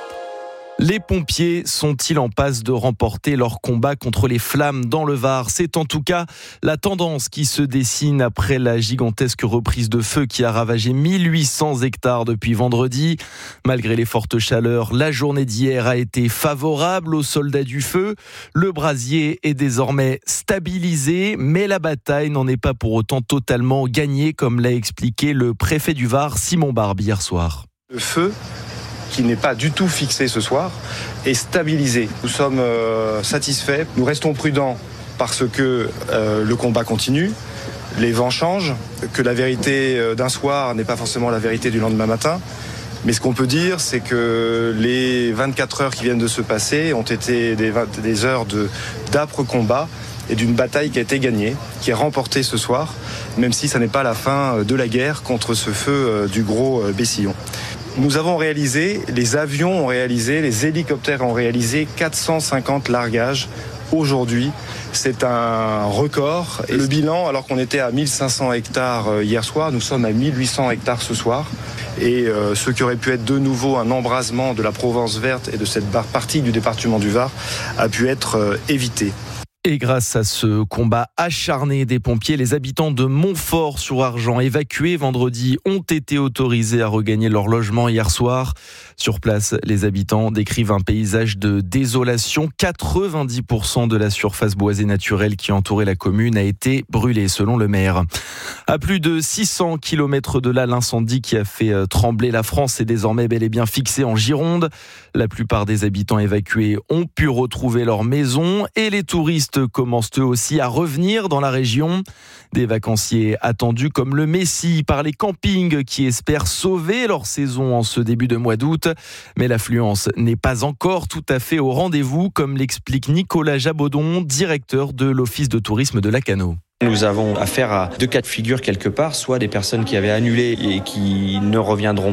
Les pompiers sont-ils en passe de remporter leur combat contre les flammes dans le Var? C'est en tout cas la tendance qui se dessine après la gigantesque reprise de feu qui a ravagé mille huit cents hectares depuis vendredi. Malgré les fortes chaleurs, la journée d'hier a été favorable aux soldats du feu. Le brasier est désormais stabilisé, mais la bataille n'en est pas pour autant totalement gagnée, comme l'a expliqué le préfet du Var, Simon Barbe, hier soir. Le feu, qui n'est pas du tout fixé ce soir, est stabilisé. Nous sommes euh, satisfaits, nous restons prudents parce que euh, le combat continue, les vents changent, que la vérité d'un soir n'est pas forcément la vérité du lendemain matin. Mais ce qu'on peut dire, c'est que les vingt-quatre heures qui viennent de se passer ont été des, des heures de, d'âpres combats et d'une bataille qui a été gagnée, qui est remportée ce soir, même si ça n'est pas la fin de la guerre contre ce feu du gros Bessillon. Nous avons réalisé, les avions ont réalisé, les hélicoptères ont réalisé quatre cent cinquante largages aujourd'hui. C'est un record. Et le bilan, alors qu'on était à mille cinq cents hectares hier soir, nous sommes à mille huit cents hectares ce soir. Et euh, ce qui aurait pu être de nouveau un embrasement de la Provence verte et de cette partie du département du Var a pu être euh, évité. Et grâce à ce combat acharné des pompiers, les habitants de Montfort-sur-Argent, évacués vendredi, ont été autorisés à regagner leur logement hier soir. Sur place, les habitants décrivent un paysage de désolation. quatre-vingt-dix pour cent de la surface boisée naturelle qui entourait la commune a été brûlée, selon le maire. À plus de six cents kilomètres de là, l'incendie qui a fait trembler la France est désormais bel et bien fixé en Gironde. La plupart des habitants évacués ont pu retrouver leur maison et les touristes commencent eux aussi à revenir dans la région. Des vacanciers attendus comme le Messie par les campings qui espèrent sauver leur saison en ce début de mois d'août. Mais l'affluence n'est pas encore tout à fait au rendez-vous, comme l'explique Nicolas Jabaudon, directeur de l'Office de tourisme de Lacanau. Nous avons affaire à deux cas de figure quelque part, soit des personnes qui avaient annulé et qui ne reviendront pas,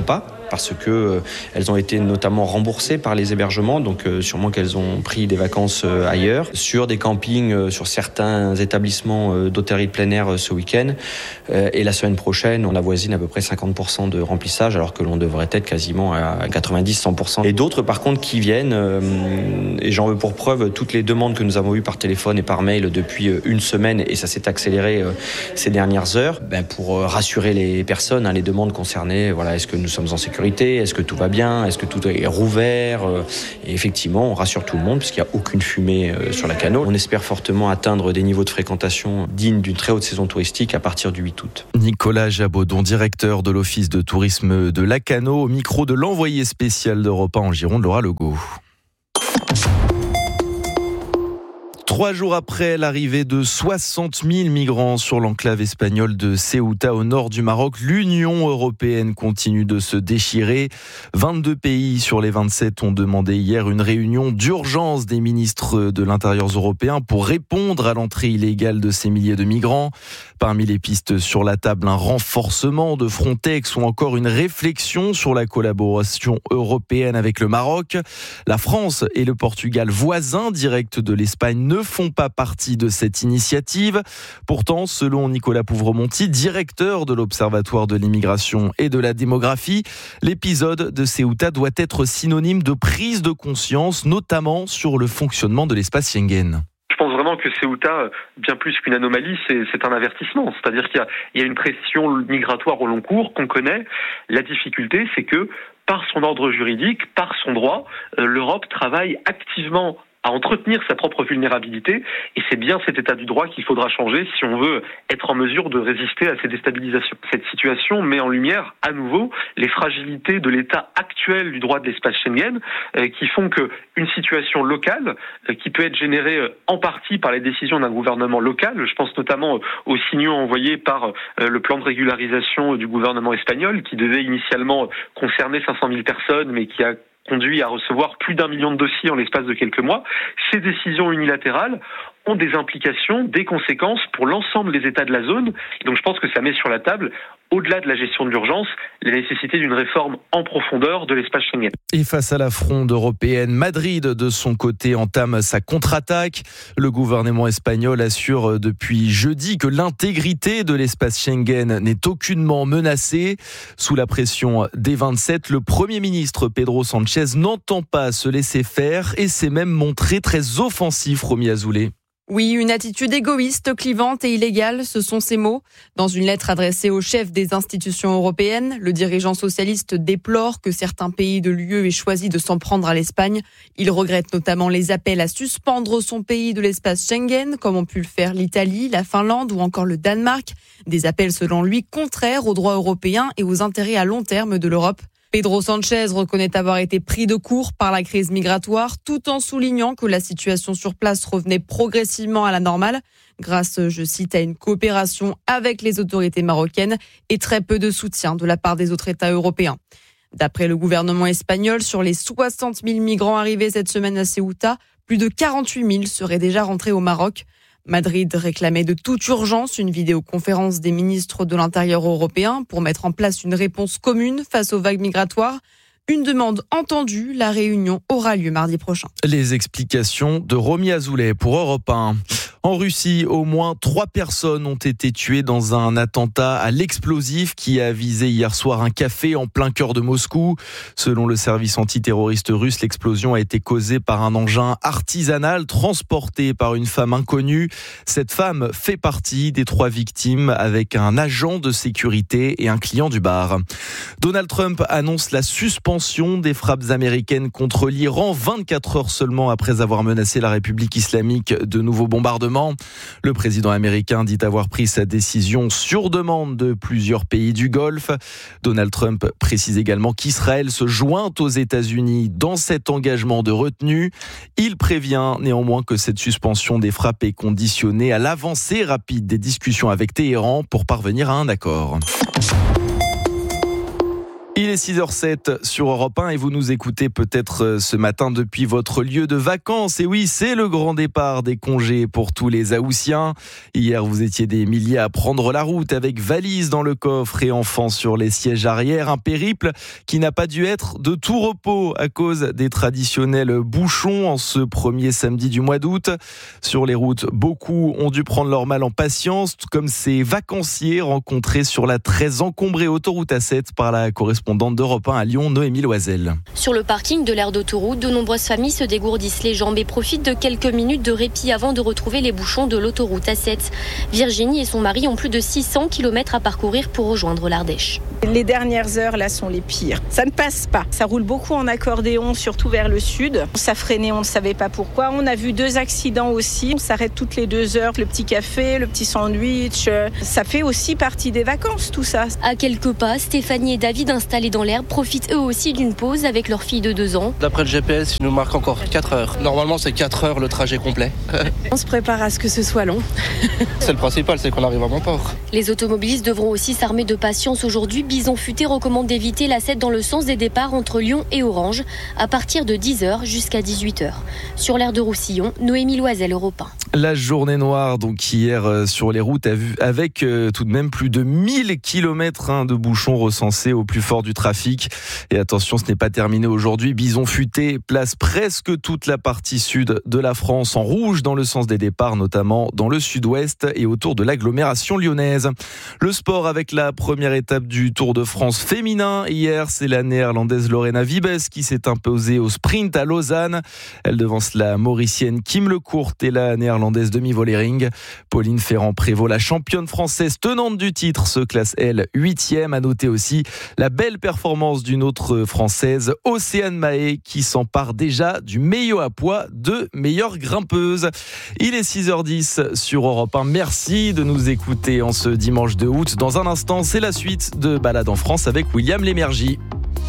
parce que euh, elles ont été notamment remboursées par les hébergements, donc euh, sûrement qu'elles ont pris des vacances euh, ailleurs. Sur des campings, euh, sur certains établissements euh, d'hôtellerie de plein air euh, ce week-end. Euh, et la semaine prochaine, on avoisine à peu près cinquante pour cent de remplissage, alors que l'on devrait être quasiment à quatre-vingt-dix à cent pour cent. Et d'autres, par contre, qui viennent, euh, et j'en veux pour preuve toutes les demandes que nous avons eues par téléphone et par mail depuis une semaine, et ça s'est accéléré euh, ces dernières heures, ben, pour euh, rassurer les personnes, hein, les demandes concernées, voilà, est-ce que nous sommes en sécurité, est-ce que tout va bien, est-ce que tout est rouvert, euh, et effectivement, on rassure tout le monde, puisqu'il n'y a aucune fumée euh, sur la Cano. On espère fortement atteindre des niveaux de fréquentation dignes d'une très haute saison touristique à partir du huit août. Nicolas Jabaudon, directeur de l'Office de tourisme de la Cano, au micro de l'envoyé spécial d'Europe un en Gironde, Laura Legault. Trois jours après l'arrivée de soixante mille migrants sur l'enclave espagnole de Ceuta au nord du Maroc, l'Union européenne continue de se déchirer. vingt-deux pays sur les vingt-sept ont demandé hier une réunion d'urgence des ministres de l'Intérieur européens pour répondre à l'entrée illégale de ces milliers de migrants. Parmi les pistes sur la table, un renforcement de Frontex ou encore une réflexion sur la collaboration européenne avec le Maroc. La France et le Portugal, voisins directs de l'Espagne, ne font pas partie de cette initiative. Pourtant, selon Nicolas Pouvremonti, directeur de l'Observatoire de l'immigration et de la démographie, l'épisode de Ceuta doit être synonyme de prise de conscience, notamment sur le fonctionnement de l'espace Schengen. Je pense vraiment que Ceuta, bien plus qu'une anomalie, c'est, c'est un avertissement. C'est-à-dire qu'il y a, il y a une pression migratoire au long cours qu'on connaît. La difficulté, c'est que par son ordre juridique, par son droit, euh, l'Europe travaille activement à entretenir sa propre vulnérabilité, et c'est bien cet état du droit qu'il faudra changer si on veut être en mesure de résister à ces déstabilisations. Cette situation met en lumière à nouveau les fragilités de l'état actuel du droit de l'espace Schengen, euh, qui font que une situation locale, euh, qui peut être générée euh, en partie par les décisions d'un gouvernement local, je pense notamment euh, aux signaux envoyés par euh, le plan de régularisation euh, du gouvernement espagnol, qui devait initialement euh, concerner cinq cent mille personnes, mais qui a conduit à recevoir plus d'un million de dossiers en l'espace de quelques mois. Ces décisions unilatérales ont des implications, des conséquences pour l'ensemble des États de la zone. Et donc je pense que ça met sur la table, au-delà de la gestion de l'urgence, la nécessité d'une réforme en profondeur de l'espace Schengen. Et face à la fronde européenne, Madrid, de son côté, entame sa contre-attaque. Le gouvernement espagnol assure depuis jeudi que l'intégrité de l'espace Schengen n'est aucunement menacée. Sous la pression des vingt-sept, le Premier ministre Pedro Sánchez n'entend pas se laisser faire et s'est même montré très offensif, Romy Azoulay. Oui, une attitude égoïste, clivante et illégale, ce sont ces mots. Dans une lettre adressée au chef des institutions européennes, le dirigeant socialiste déplore que certains pays de l'U E aient choisi de s'en prendre à l'Espagne. Il regrette notamment les appels à suspendre son pays de l'espace Schengen, comme ont pu le faire l'Italie, la Finlande ou encore le Danemark. Des appels selon lui contraires aux droits européens et aux intérêts à long terme de l'Europe. Pedro Sánchez reconnaît avoir été pris de court par la crise migratoire, tout en soulignant que la situation sur place revenait progressivement à la normale, grâce, je cite, à une coopération avec les autorités marocaines et très peu de soutien de la part des autres États européens. D'après le gouvernement espagnol, sur les soixante mille migrants arrivés cette semaine à Ceuta, plus de quarante-huit mille seraient déjà rentrés au Maroc. Madrid réclamait de toute urgence une vidéoconférence des ministres de l'Intérieur européens pour mettre en place une réponse commune face aux vagues migratoires. Une demande entendue, la réunion aura lieu mardi prochain. Les explications de Romy Azoulay pour Europe un. En Russie, au moins trois personnes ont été tuées dans un attentat à l'explosif qui a visé hier soir un café en plein cœur de Moscou. Selon le service antiterroriste russe, l'explosion a été causée par un engin artisanal transporté par une femme inconnue. Cette femme fait partie des trois victimes avec un agent de sécurité et un client du bar. Donald Trump annonce la suspension des frappes américaines contre l'Iran vingt-quatre heures seulement après avoir menacé la République islamique de nouveaux bombardements. Le président américain dit avoir pris sa décision sur demande de plusieurs pays du Golfe. Donald Trump précise également qu'Israël se joint aux États-Unis dans cet engagement de retenue. Il prévient néanmoins que cette suspension des frappes est conditionnée à l'avancée rapide des discussions avec Téhéran pour parvenir à un accord. Il est six heures sept sur Europe un et vous nous écoutez peut-être ce matin depuis votre lieu de vacances. Et oui, c'est le grand départ des congés pour tous les Haussiens. Hier, vous étiez des milliers à prendre la route avec valises dans le coffre et enfants sur les sièges arrière. Un périple qui n'a pas dû être de tout repos à cause des traditionnels bouchons en ce premier samedi du mois d'août. Sur les routes, beaucoup ont dû prendre leur mal en patience, comme ces vacanciers rencontrés sur la très encombrée autoroute A sept par la correspondante d'Europe un à Lyon, Noémie Loisel. Sur le parking de l'aire d'autoroute, de nombreuses familles se dégourdissent les jambes et profitent de quelques minutes de répit avant de retrouver les bouchons de l'autoroute A sept. Virginie et son mari ont plus de six cents kilomètres à parcourir pour rejoindre l'Ardèche. Les dernières heures, là, sont les pires. Ça ne passe pas. Ça roule beaucoup en accordéon, surtout vers le sud. Ça freinait, on ne savait pas pourquoi. On a vu deux accidents aussi. On s'arrête toutes les deux heures. Le petit café, le petit sandwich. Ça fait aussi partie des vacances, tout ça. À quelques pas, Stéphanie et David, installés dans l'herbe, profitent eux aussi d'une pause avec leur fille de deux ans. D'après le G P S, il nous marque encore quatre heures. Normalement, c'est quatre heures le trajet complet. On se prépare à ce que ce soit long. C'est le principal, c'est qu'on arrive à bon port. Les automobilistes devront aussi s'armer de patience aujourd'hui. Bison Futé recommande d'éviter l'A sept dans le sens des départs entre Lyon et Orange à partir de dix heures jusqu'à dix-huit heures. Sur l'aire de Roussillon, Noémie Loisel, Europe un. La journée noire, donc hier sur les routes, a vu avec euh, tout de même plus de mille kilomètres hein, de bouchons recensés au plus fort du trafic. Et attention, ce n'est pas terminé aujourd'hui. Bison Futé place presque toute la partie sud de la France en rouge dans le sens des départs, notamment dans le sud-ouest et autour de l'agglomération lyonnaise. Le sport avec la première étape du Tour de France féminin. Hier, c'est la néerlandaise Lorena Wiebes qui s'est imposée au sprint à Lausanne. Elle devance la mauricienne Kim Lecourt et la néerlandaise Demi Vollering. Pauline Ferrand-Prévot, la championne française tenante du titre, se classe elle huitième. À noter aussi la belle performance d'une autre française, Océane Mahé, qui s'empare déjà du meilleur à poids de meilleure grimpeuse. Il est six heures dix sur Europe un. Merci de nous écouter en ce dimanche deux août. Dans un instant, c'est la suite de Balade en France avec William Lémergie.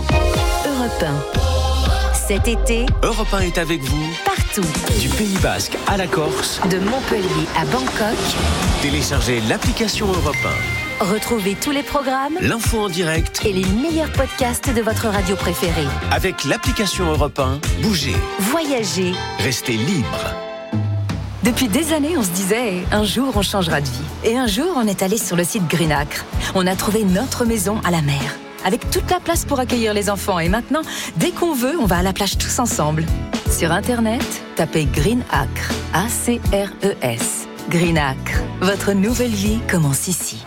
Europe un. Cet été, Europe un est avec vous partout. Du Pays Basque à la Corse, de Montpellier à Bangkok. Téléchargez l'application Europe un. Retrouvez tous les programmes, l'info en direct et les meilleurs podcasts de votre radio préférée. Avec l'application Europe un, bougez, voyagez, restez libre. Depuis des années, on se disait un jour on changera de vie. Et un jour, on est allé sur le site Greenacre. On a trouvé notre maison à la mer, avec toute la place pour accueillir les enfants. Et maintenant, dès qu'on veut, on va à la plage tous ensemble. Sur Internet, tapez Greenacre, A C R E S. Greenacre, votre nouvelle vie commence ici.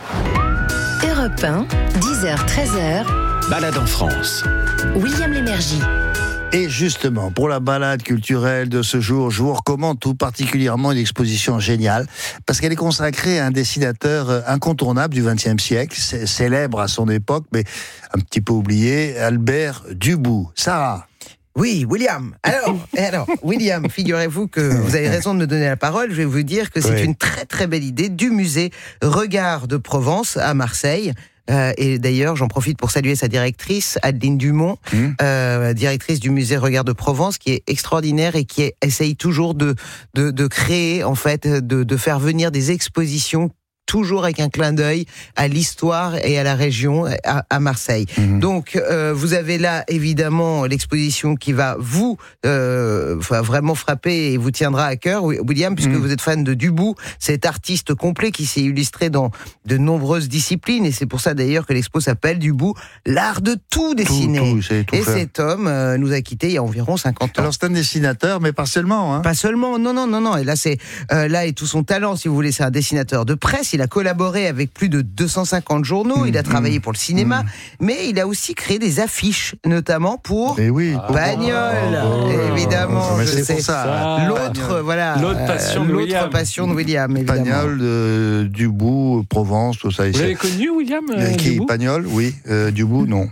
Europe un, dix heures treize heures. Balade en France. William Lémergie. Et justement, pour la balade culturelle de ce jour, je vous recommande tout particulièrement une exposition géniale, parce qu'elle est consacrée à un dessinateur incontournable du vingtième siècle, célèbre à son époque, mais un petit peu oublié, Albert Dubout. Sarah. Oui, William. Alors, alors, William, figurez-vous que vous avez raison de me donner la parole. Je vais vous dire que c'est oui. une très très belle idée du musée Regard de Provence à Marseille. Euh, et d'ailleurs, j'en profite pour saluer sa directrice, Adeline Dumont, mmh. euh, directrice du musée Regard de Provence, qui est extraordinaire et qui essaye toujours de, de, de créer, en fait, de, de faire venir des expositions toujours avec un clin d'œil à l'histoire et à la région, à, à Marseille. Mmh. Donc, euh, vous avez là, évidemment, l'exposition qui va vous euh, vraiment frapper et vous tiendra à cœur, William, puisque mmh. vous êtes fan de Dubout, cet artiste complet qui s'est illustré dans de nombreuses disciplines, et c'est pour ça, d'ailleurs, que l'expo s'appelle Dubout, l'art de tout dessiner. Tout, tout, tout et faire. Cet homme euh, nous a quittés il y a environ cinquante ans. Alors, c'est un dessinateur, mais pas seulement. Hein. Pas seulement, non, non, non, non. Et là, c'est euh, là est tout son talent, si vous voulez. C'est un dessinateur de presse. Il a collaboré avec plus de deux cent cinquante journaux, mmh, il a travaillé mmh, pour le cinéma, mmh. mais il a aussi créé des affiches, notamment pour et oui, Pagnol, oh, évidemment, mais je c'est sais. Pour ça. L'autre, voilà, l'autre passion, euh, de, William. passion de William, évidemment. Pagnol, euh, Dubout, Provence, tout ça. Vous l'avez connu, William euh, Qui Dubout Pagnol, oui, euh, Dubout, non.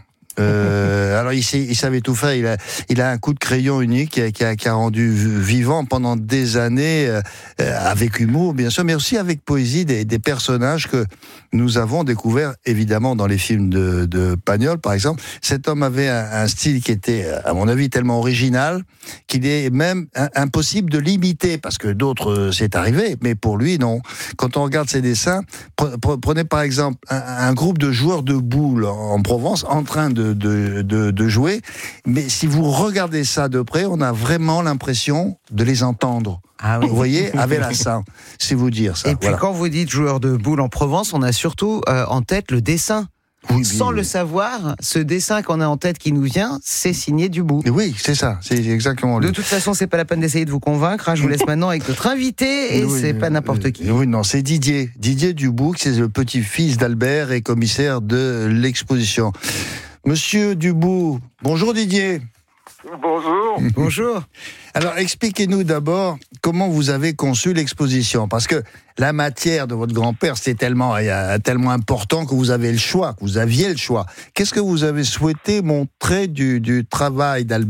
Euh, alors il, sait, il savait tout faire. Il a, il a un coup de crayon unique qui a, qui a, qui a rendu vivant pendant des années, euh, avec humour bien sûr, mais aussi avec poésie des, des personnages que nous avons découverts évidemment dans les films de, de Pagnol, par exemple. Cet homme avait un, un style qui était, à mon avis, tellement original qu'il est même impossible de l'imiter, parce que d'autres, c'est arrivé, mais pour lui, non. Quand on regarde ses dessins, prenez par exemple un, un groupe de joueurs de boules en Provence en train de de, de, de, de jouer. Mais si vous regardez ça de près, on a vraiment l'impression de les entendre. Ah oui. Vous voyez, avec la Saint, c'est vous dire ça. Et puis voilà. quand vous dites joueur de boules en Provence, on a surtout euh, en tête le dessin. Oui, Sans oui, le oui. savoir, ce dessin qu'on a en tête qui nous vient, c'est signé Dubout. Oui, c'est ça, c'est exactement lui. De toute façon, c'est pas la peine d'essayer de vous convaincre. Hein. Je vous laisse maintenant avec notre invité, et oui, c'est pas n'importe qui. Oui, non, c'est Didier. Didier Dubout, c'est le petit-fils d'Albert et commissaire de l'exposition. Monsieur Dubout, bonjour Didier. Bonjour. Bonjour. Alors, expliquez-nous d'abord comment vous avez conçu l'exposition, parce que la matière de votre grand-père, c'était tellement, tellement important que vous avez le choix, que vous aviez le choix. Qu'est-ce que vous avez souhaité montrer du, du travail d'Albert ?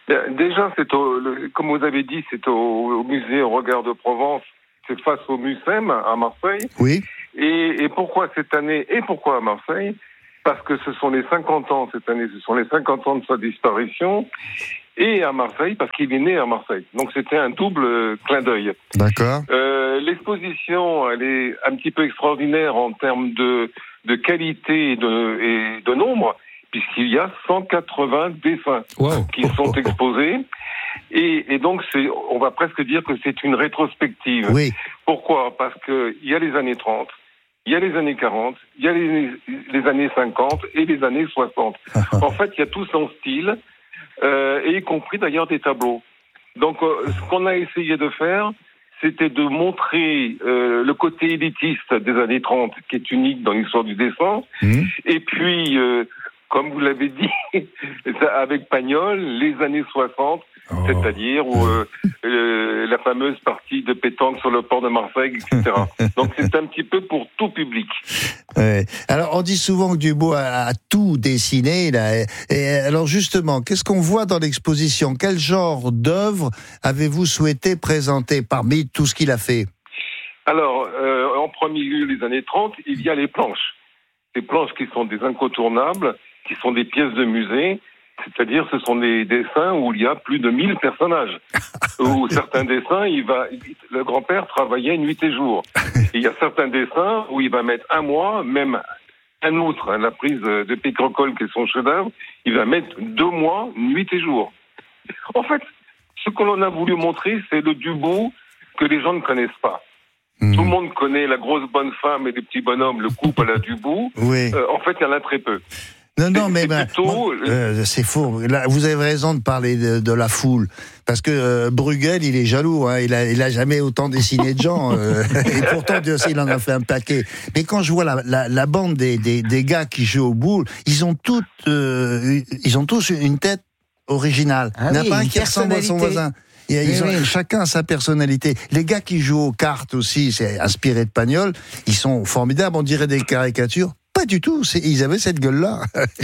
Déjà, c'est au, le, comme vous avez dit, c'est au, au musée Regard de Provence, c'est face au Mucem à Marseille. Oui. Et, et pourquoi cette année et pourquoi à Marseille ? Parce que ce sont les cinquante ans cette année, ce sont les cinquante ans de sa disparition, et à Marseille, parce qu'il est né à Marseille. Donc c'était un double euh, clin d'œil. D'accord. Euh, l'exposition, elle est un petit peu extraordinaire en termes de, de qualité et de, et de nombre, puisqu'il y a cent quatre-vingts dessins wow. qui sont exposés. Et, et donc, c'est, on va presque dire que c'est une rétrospective. Oui. Pourquoi ? Parce qu'il y a les années trente, il y a les années quarante, il y a les, les années cinquante et les années soixante. En fait, il y a tout son style, euh, et y compris d'ailleurs des tableaux. Donc, euh, ce qu'on a essayé de faire, c'était de montrer euh, le côté élitiste des années trente, qui est unique dans l'histoire du dessin, mmh. et puis, euh, comme vous l'avez dit, avec Pagnol, les années soixante, oh. c'est-à-dire où, euh, euh, la fameuse partie de pétanque sur le port de Marseille, et cetera. Donc c'est un petit peu pour tout public. Ouais. Alors on dit souvent que Dubout a, a tout dessiné. Là. Et, et alors justement, qu'est-ce qu'on voit dans l'exposition ? Quel genre d'œuvre avez-vous souhaité présenter parmi tout ce qu'il a fait ? Alors, euh, en premier lieu, les années trente, il y a les planches. Des planches qui sont des incontournables, qui sont des pièces de musée, c'est-à-dire ce sont des dessins où il y a plus de mille personnages. Où certains dessins, il va, le grand-père travaillait nuit et jour. Et il y a certains dessins où il va mettre un mois, même un autre, hein, la prise de Picrocole qui est son chef-d'œuvre, il va mettre deux mois, nuit et jour. En fait, ce que l'on a voulu montrer, c'est le Dubout que les gens ne connaissent pas. Mmh. Tout le monde connaît la grosse bonne femme et les petits bonhommes, le couple à la Dubout. Oui. Euh, en fait, il y en a très peu. Non, non, mais ben, plutôt... bon, euh, c'est faux. Là, vous avez raison de parler de, de la foule, parce que euh, Bruegel, il est jaloux. Hein, il a, il a jamais autant dessiné de gens, euh, et pourtant Dieu sait, il en a fait un paquet. Mais quand je vois la, la, la bande des, des, des gars qui jouent au boule, ils ont toutes, euh, ils ont tous une tête originale. Ah il n'y en a oui, pas un qui ressemble à son voisin. Et oui, ils ont oui. chacun sa personnalité. Les gars qui jouent aux cartes aussi, c'est inspiré de Pagnol, ils sont formidables. On dirait des caricatures. Pas du tout, c'est, ils avaient cette gueule-là.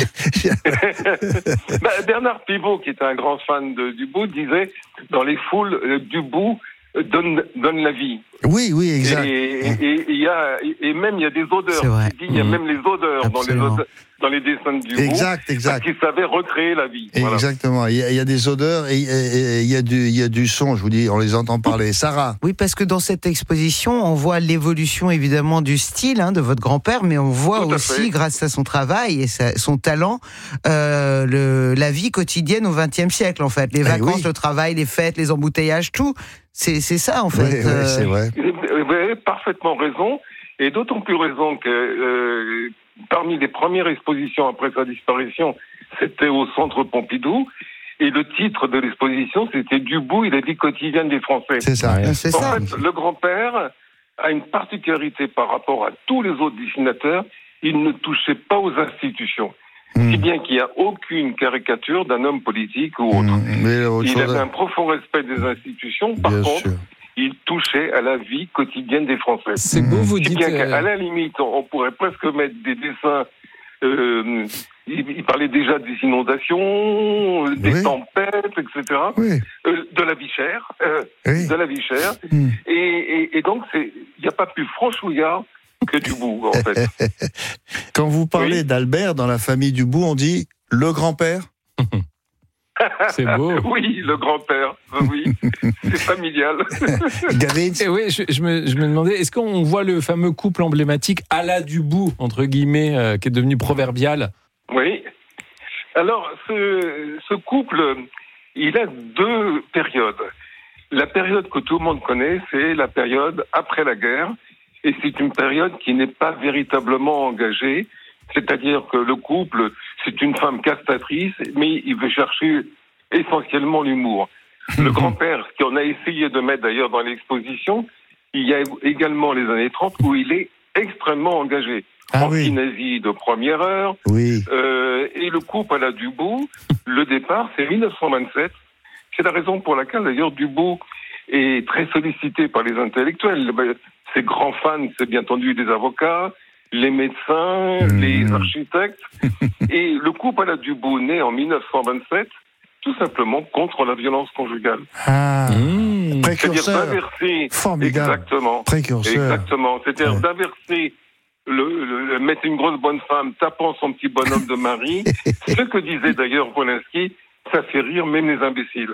bah, Bernard Pivot, qui était un grand fan de Dubout, disait dans les foules, euh, Dubout donne, donne la vie. Oui, oui, exact. Et, et, et, y a, et même il y a des odeurs. Il dit, il y a mmh. même les odeurs dans les, odeurs, dans les dessins de Dubout. Exact, exact. Parce qu'il savait recréer la vie. Voilà. Exactement. Il y, a, il y a des odeurs et, et, et il, y a du, il y a du son, je vous dis, on les entend parler. Sarah. Oui, parce que dans cette exposition, on voit l'évolution évidemment du style hein, de votre grand-père, mais on voit aussi, fait. grâce à son travail et sa, son talent, euh, le, la vie quotidienne au vingtième siècle, en fait. Les eh vacances, oui. le travail, les fêtes, les embouteillages, tout. C'est, c'est ça, en fait. Oui, oui, c'est vrai. Vous avez parfaitement raison, et d'autant plus raison que euh, parmi les premières expositions après sa disparition, c'était au Centre Pompidou, et le titre de l'exposition, c'était Dubout et la vie quotidienne des Français. C'est ça. En C'est ça. fait, le grand-père a une particularité par rapport à tous les autres dessinateurs, il ne touchait pas aux institutions. Mmh. Si bien qu'il n'y a aucune caricature d'un homme politique ou autre. Mmh. Mais autre il avait de... un profond respect des institutions. Par bien contre, sûr. il touchait à la vie quotidienne des Français. C'est beau, vous si dites... bien qu'à la limite, on pourrait presque mettre des dessins... Euh, il, il parlait déjà des inondations, des oui. tempêtes, et cetera. Oui. Euh, de la vie chère. Euh, oui. De la vie chère. Mmh. Et, et, et donc, il n'y a pas plus franchouillard que Dubout, en fait. Quand vous parlez oui. d'Albert dans la famille Dubout, on dit le grand-père. C'est beau. Oui, le grand-père. Oui, c'est familial. Et oui, je, je, me, je me demandais, est-ce qu'on voit le fameux couple emblématique à la Dubout, entre guillemets, euh, qui est devenu proverbial ? Oui. Alors, ce, ce couple, il a deux périodes. La période que tout le monde connaît, c'est la période après la guerre, et c'est une période qui n'est pas véritablement engagée, c'est-à-dire que le couple, c'est une femme castratrice, mais il veut chercher essentiellement l'humour. Le grand-père, ce qu'on a essayé de mettre d'ailleurs dans l'exposition, il y a également les années trente où il est extrêmement engagé. Ah Anti-nazi oui. de première heure. Oui. Euh, et le couple à la Dubos, le départ, c'est mille neuf cent vingt-sept. C'est la raison pour laquelle, d'ailleurs, Dubos est très sollicité par les intellectuels. Ses grands fans, c'est bien entendu les avocats, les médecins, mmh. les architectes. Et le couple à la Dubos, né en mille neuf cent vingt-sept, tout simplement contre la violence conjugale. Ah, mmh. Précurseur. C'est-à-dire d'inverser... Formidable. Exactement. Précurseur. Exactement. C'est-à-dire ouais. d'inverser... Le, le, le, mettre une grosse bonne femme tapant son petit bonhomme de mari. Ce que disait d'ailleurs Polanski, ça fait rire même les imbéciles.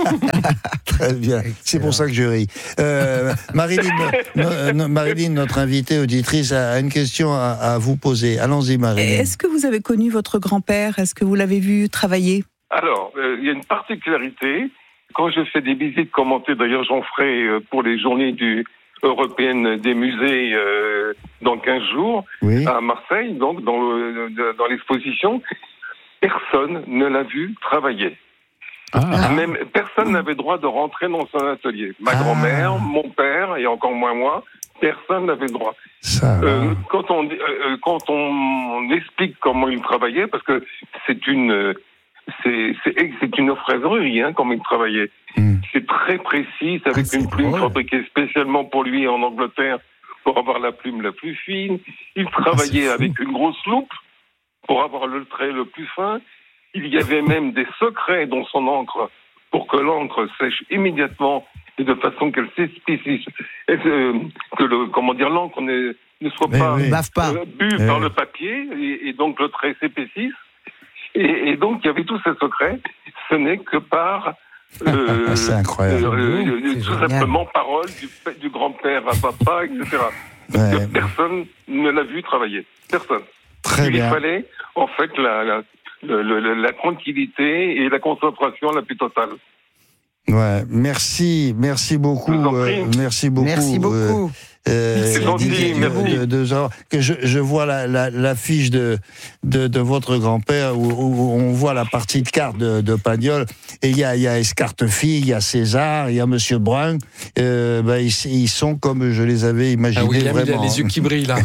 Très bien, c'est pour ça que je ris. Euh, Marilyn, no, no, Marilyn, notre invitée auditrice, a une question à, à vous poser. Allons-y, Marilyn. Est-ce que vous avez connu votre grand-père ? Est-ce que vous l'avez vu travailler ? Alors, euh, il y a une particularité. Quand je fais des visites commentées, d'ailleurs j'en ferai euh, pour les journées du... européenne des musées euh, dans quinze jours, oui. à Marseille, donc dans, le, dans l'exposition, personne ne l'a vu travailler. Ah. Même personne n'avait droit de rentrer dans son atelier. Ma ah. grand-mère, mon père, et encore moins moi, personne n'avait le droit. Ça, euh, quand on euh, quand on explique comment il travaillait, parce que c'est une c'est c'est, c'est une orfèvrerie, hein, comment il travaillait. Mm. C'est très précis, c'est avec ah, une plume drôle. fabriquée spécialement pour lui en Angleterre pour avoir la plume la plus fine. Il travaillait ah, avec une grosse loupe pour avoir le trait le plus fin. Il y avait même des secrets dans son encre pour que l'encre sèche immédiatement et de façon qu'elle s'épaississe, et que, que le, comment dire, l'encre ne, ne soit mais pas, oui. pas. Euh, bu mais par oui. le papier et, et donc le trait s'épaississe. Et, et donc il y avait tous ces secrets. Ce n'est que par euh, c'est incroyable. Euh, euh, c'est tout génial. simplement parole du, du grand-père à papa, et cetera. Parce ouais. que personne ne l'a vu travailler. Personne. Très Il bien. fallait en fait la, la Le, le, la tranquillité et la concentration la plus totale. Ouais, merci, merci beaucoup, euh, merci beaucoup, merci beaucoup. Euh, C'est gentil, Didier, merci. De, de, de, que je, je vois la, la, la fiche de, de, de votre grand-père où, où on voit la partie de carte de, de Pagnol et il y a, il y a Escartefille, il y a César, il y a Monsieur Brun. Euh, ben, ils, ils sont comme je les avais imaginés. Ah oui, vraiment. Il a les yeux qui brillent là.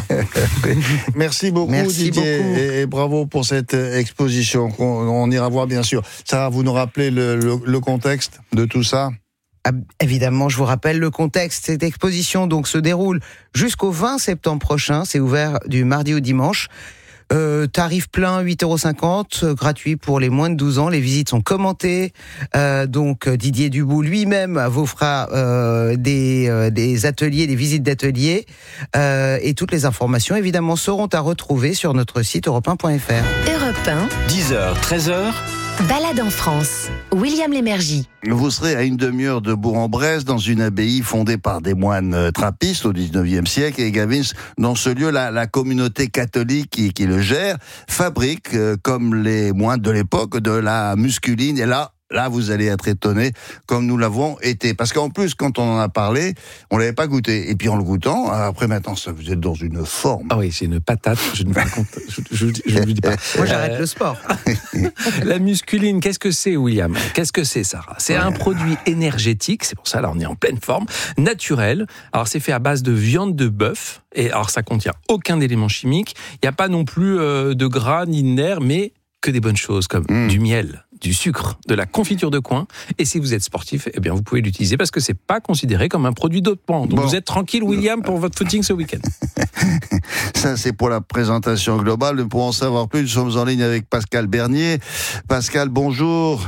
Merci beaucoup, merci Didier, beaucoup. Et, et bravo pour cette exposition. On, on ira voir bien sûr. Sarah, vous nous rappelez le, le, le contexte de tout ça? Ah, évidemment, je vous rappelle le contexte. Cette exposition donc se déroule jusqu'au vingt septembre prochain. C'est ouvert du mardi au dimanche. Euh, tarif plein, huit euros cinquante, euh, gratuit pour les moins de douze ans. Les visites sont commentées. Euh, donc Didier Dubos lui-même vous fera euh, des, euh, des ateliers, des visites d'ateliers. Euh, et toutes les informations, évidemment, seront à retrouver sur notre site europe un point f r. Europe un. dix heures, treize heures. Balade en France. William Lémergie. Vous serez à une demi-heure de Bourg-en-Bresse, dans une abbaye fondée par des moines trappistes au dix-neuvième siècle. Et Gavin, dans ce lieu, la, la communauté catholique qui, qui le gère fabrique, euh, comme les moines de l'époque, de la musculine. Et là, là, vous allez être étonné, comme nous l'avons été. Parce qu'en plus, quand on en a parlé, on l'avait pas goûté. Et puis en le goûtant, après maintenant, ça, vous êtes dans une forme. Ah oui, c'est une patate. Je ne vous raconte, je, je, je ne vous dis pas. Moi, j'arrête euh, le sport. La musculine, qu'est-ce que c'est, William? Qu'est-ce que c'est, Sarah? C'est ouais. un produit énergétique. C'est pour ça, là, on est en pleine forme, naturel. Alors, c'est fait à base de viande de bœuf. Et alors, ça contient aucun élément chimique. Il n'y a pas non plus euh, de gras ni de nerfs, mais que des bonnes choses comme mmh. du miel, du sucre, de la confiture de coin. Et si vous êtes sportif, eh bien vous pouvez l'utiliser parce que c'est pas considéré comme un produit dopant. Donc bon. Vous êtes tranquille, William, pour votre footing ce week-end. Ça, c'est pour la présentation globale. Pour en savoir plus, nous sommes en ligne avec Pascal Bernier. Pascal, bonjour.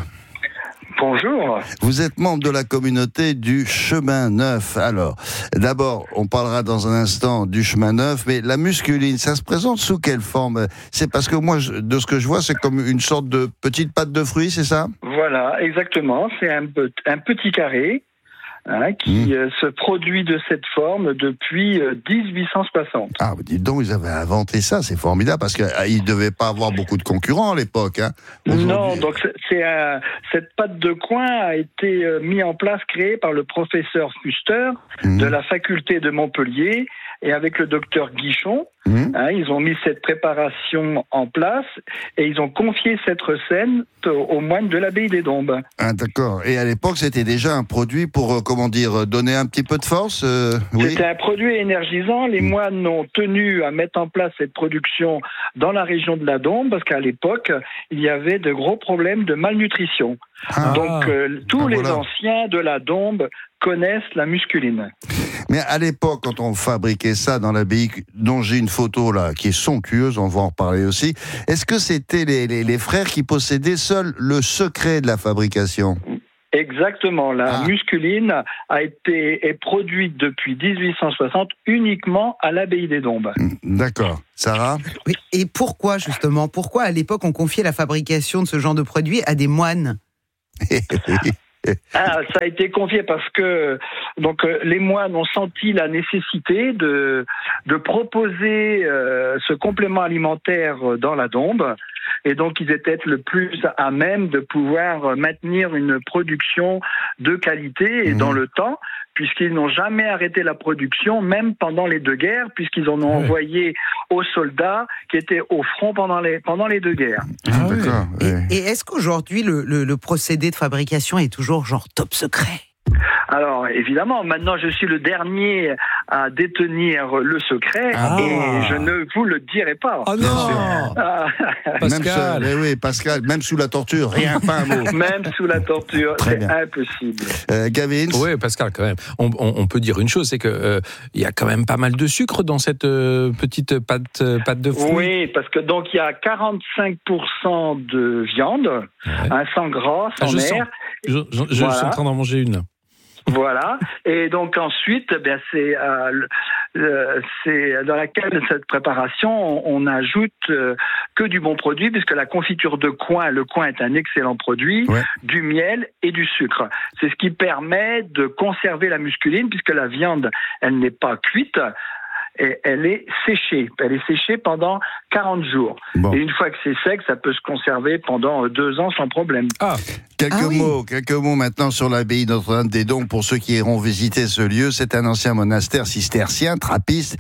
Bonjour. Vous êtes membre de la communauté du Chemin Neuf. Alors, d'abord, on parlera dans un instant du Chemin Neuf, mais la musculine, ça se présente sous quelle forme? C'est parce que moi, de ce que je vois, c'est comme une sorte de petite pâte de fruits, c'est ça? Voilà, exactement. C'est un, un petit carré hein, qui euh, se produit de cette forme depuis euh, dix-huit cent soixante. Ah, dites donc, ils avaient inventé ça, c'est formidable, parce qu'ils ne devaient pas avoir beaucoup de concurrents à l'époque. Hein, non, donc c'est, c'est, euh, cette pâte de coin a été euh, mise en place, créée par le professeur Fuster mmh. de la faculté de Montpellier, et avec le docteur Guichon. Mmh. Hein, ils ont mis cette préparation en place et ils ont confié cette recette aux moines de l'abbaye des Dombes. Ah, d'accord. Et à l'époque, c'était déjà un produit pour, euh, comment dire, donner un petit peu de force euh, oui. C'était un produit énergisant. Les mmh. moines ont tenu à mettre en place cette production dans la région de la Dombe parce qu'à l'époque, il y avait de gros problèmes de malnutrition. Ah. Donc, euh, tous ah, les voilà. anciens de la Dombe connaissent la musculine. Mais à l'époque, quand on fabriquait ça dans l'abbaye, dont j'ai une photo là, qui est somptueuse, on va en reparler aussi, est-ce que c'était les, les, les frères qui possédaient seuls le secret de la fabrication ? Exactement. La ah. musculine a été est produite depuis dix-huit cent soixante uniquement à l'abbaye des Dombes. D'accord. Sarah ? Oui. Et pourquoi, justement, pourquoi à l'époque on confiait la fabrication de ce genre de produit à des moines ? Ah, ça a été confié parce que donc euh, les moines ont senti la nécessité de de proposer euh, ce complément alimentaire dans la Dombe, et donc ils étaient le plus à même de pouvoir maintenir une production de qualité et mmh. dans le temps, puisqu'ils n'ont jamais arrêté la production, même pendant les deux guerres, puisqu'ils en ont oui. envoyé aux soldats qui étaient au front pendant les, pendant les deux guerres. Ah, oui. D'accord. Et, et est-ce qu'aujourd'hui, le, le, le procédé de fabrication est toujours genre top secret ? Alors, évidemment, maintenant, je suis le dernier à détenir le secret ah. et je ne vous le dirai pas. Oh non ah. Pascal même, oui, Pascal, même sous la torture, rien, pas un mot. Même sous la torture, Très c'est bien. impossible. Euh, Gavin ? Oui, Pascal, quand même. On, on, on peut dire une chose, c'est qu'il euh, y a quand même pas mal de sucre dans cette euh, petite pâte, euh, pâte de fruits. Oui, parce que donc il y a quarante-cinq pour cent de viande, ouais. hein, sans gras, sans ah, je air. Sens. Je, je, je voilà. suis en train d'en manger une. Voilà, et donc ensuite, eh bien c'est, euh, euh, c'est dans laquelle de cette préparation, on, on ajoute euh, que du bon produit, puisque la confiture de coing, le coing est un excellent produit, ouais. du miel et du sucre. C'est ce qui permet de conserver la musculine, puisque la viande, elle n'est pas cuite. Et elle est séchée. Elle est séchée pendant quarante jours. Bon. Et une fois que c'est sec, ça peut se conserver pendant deux ans sans problème. Ah, quelques ah, mots, oui. quelques mots maintenant sur l'abbaye Notre-Dame-des-Dombes pour ceux qui iront visiter ce lieu. C'est un ancien monastère cistercien, trappiste.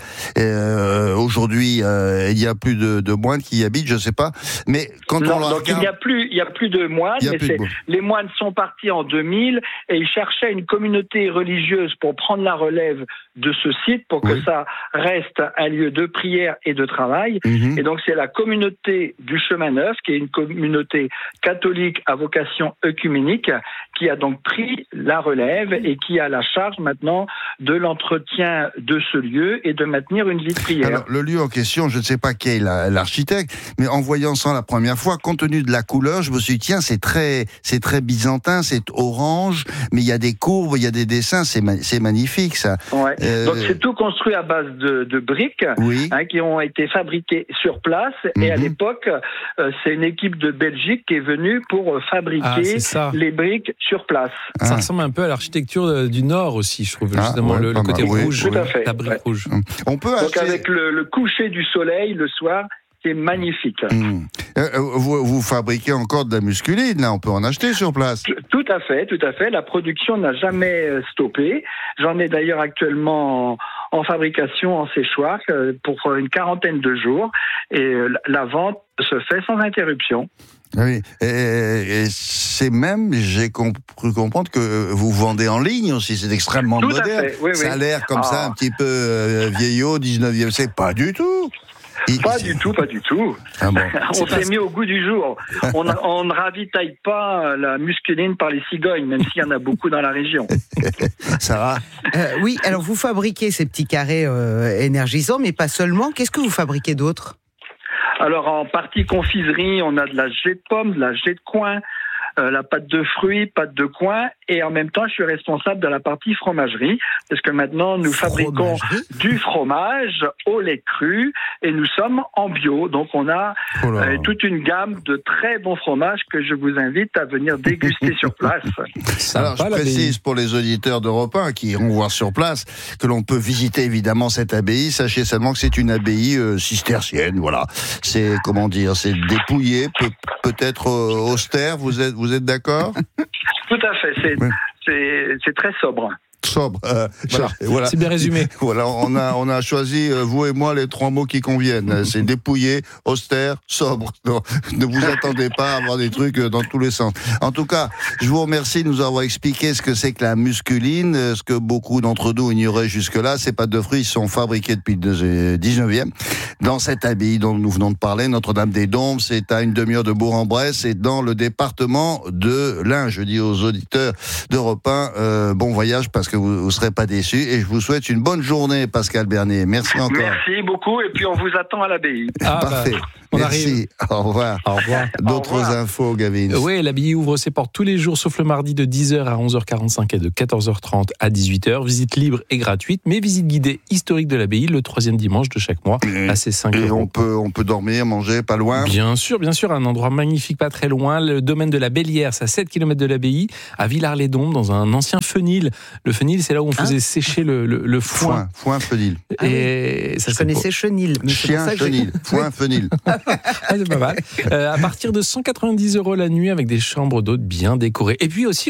Euh, aujourd'hui, euh, il y a plus de, de moines qui y habitent, je sais pas. Mais quand non, on donc regarde... il y a plus, il y a plus de moines. Mais plus c'est, de... les moines sont partis en deux mille et ils cherchaient une communauté religieuse pour prendre la relève de ce site pour que oui. ça reste un lieu de prière et de travail. Mmh. Et donc, c'est la communauté du Chemin Neuf, qui est une communauté catholique à vocation œcuménique, qui a donc pris la relève et qui a la charge maintenant de l'entretien de ce lieu et de maintenir une vie de prière. Alors, le lieu en question, je ne sais pas qui est l'architecte, mais en voyant ça la première fois, compte tenu de la couleur, je me suis dit, tiens, c'est très, c'est très byzantin, c'est orange, mais il y a des courbes, il y a des dessins, c'est, ma- c'est magnifique, ça. Ouais. Euh... Donc, c'est tout construit à base de, de briques, oui. hein, qui ont été fabriquées sur place. Mm-hmm. Et à l'époque, euh, c'est une équipe de Belgique qui est venue pour fabriquer ah, les briques sur place. Ah. Ça ressemble un peu à l'architecture du Nord aussi, je trouve, ah, justement, ouais, le, le côté oui. rouge, Tout à fait. la brique ouais. rouge. On peut Donc, acheter... avec le, le coucher du soleil le soir, c'est magnifique. Mmh. Euh, vous, vous fabriquez encore de la musculine, là, on peut en acheter sur place. Tout à fait, tout à fait. La production n'a jamais stoppé. J'en ai d'ailleurs actuellement en, en fabrication, en séchoir, pour une quarantaine de jours. Et la vente se fait sans interruption. Oui, et, et c'est même, j'ai cru comprendre que vous vendez en ligne aussi, c'est extrêmement tout moderne. Oui, ça oui. a l'air comme ah. ça, un petit peu euh, vieillot, dix-neuvième siècle, pas du tout. Il, pas du tout, pas du tout. Ah bon. On s'est mis au goût du jour. On, a, on ne ravitaille pas la musculine par les cigognes, même s'il y en a beaucoup dans la région. Sarah ? euh, Oui, alors vous fabriquez ces petits carrés euh, énergisants, mais pas seulement. Qu'est-ce que vous fabriquez d'autre ? Alors en partie confiserie, on a de la gelée de pomme, de la gelée de coing, euh, la pâte de fruits, pâte de coin, et en même temps, je suis responsable de la partie fromagerie, parce que maintenant, nous fabriquons du fromage au lait cru, et nous sommes en bio. Donc, on a oh euh, toute une gamme de très bons fromages que je vous invite à venir déguster sur place. Alors, je précise pour les auditeurs d'Europe un qui iront voir sur place que l'on peut visiter évidemment cette abbaye. Sachez seulement que c'est une abbaye euh, cistercienne. Voilà, c'est comment dire, c'est dépouillé, peut, peut-être euh, austère. Vous êtes, vous êtes d'accord? Tout à fait. C'est, oui. c'est, c'est très sobre. Sobre, euh, voilà. voilà. C'est bien résumé. Voilà, on a on a choisi euh, vous et moi les trois mots qui conviennent. C'est dépouillé, austère, sobre. Non, ne vous attendez pas à avoir des trucs dans tous les sens. En tout cas, je vous remercie de nous avoir expliqué ce que c'est que la musculine, ce que beaucoup d'entre nous ignoraient jusque-là. Ces pâtes de fruits sont fabriquées depuis le dix-neuvième dans cette abbaye dont nous venons de parler, Notre-Dame-des-Dombes. C'est à une demi-heure de Bourg-en-Bresse et dans le département de l'Ain. Je dis aux auditeurs d'Europe un, euh, bon voyage parce que vous ne serez pas déçus et je vous souhaite une bonne journée, Pascal Bernier. Merci encore. Merci beaucoup et puis on vous attend à l'abbaye. Ah, parfait. Bah, on Merci. Arrive. Au revoir. Au revoir. D'autres Au revoir. infos, Gavin. Oui, l'abbaye ouvre ses portes tous les jours sauf le mardi de dix heures à onze heures quarante-cinq et de quatorze heures trente à dix-huit heures. Visite libre et gratuite, mais visite guidée historique de l'abbaye le troisième dimanche de chaque mois. Et, Là, c'est cinq et euros. on peut, on peut dormir, manger, pas loin. Bien sûr, bien sûr. Un endroit magnifique, pas très loin. Le domaine de la Bellière, c'est à sept kilomètres de l'abbaye, à Villars-les-Dombes, dans un ancien fenil. Le fenil, c'est là où on faisait hein sécher le, le, le foin. Foin, foin fenil. Ah et oui. Ça, je connaissais chenil. Mais Chien, c'est pour ça chenil. Que foin, fenil. Ah, c'est pas mal. Euh, à partir de cent quatre-vingt-dix euros la nuit avec des chambres d'hôtes bien décorées. Et puis aussi,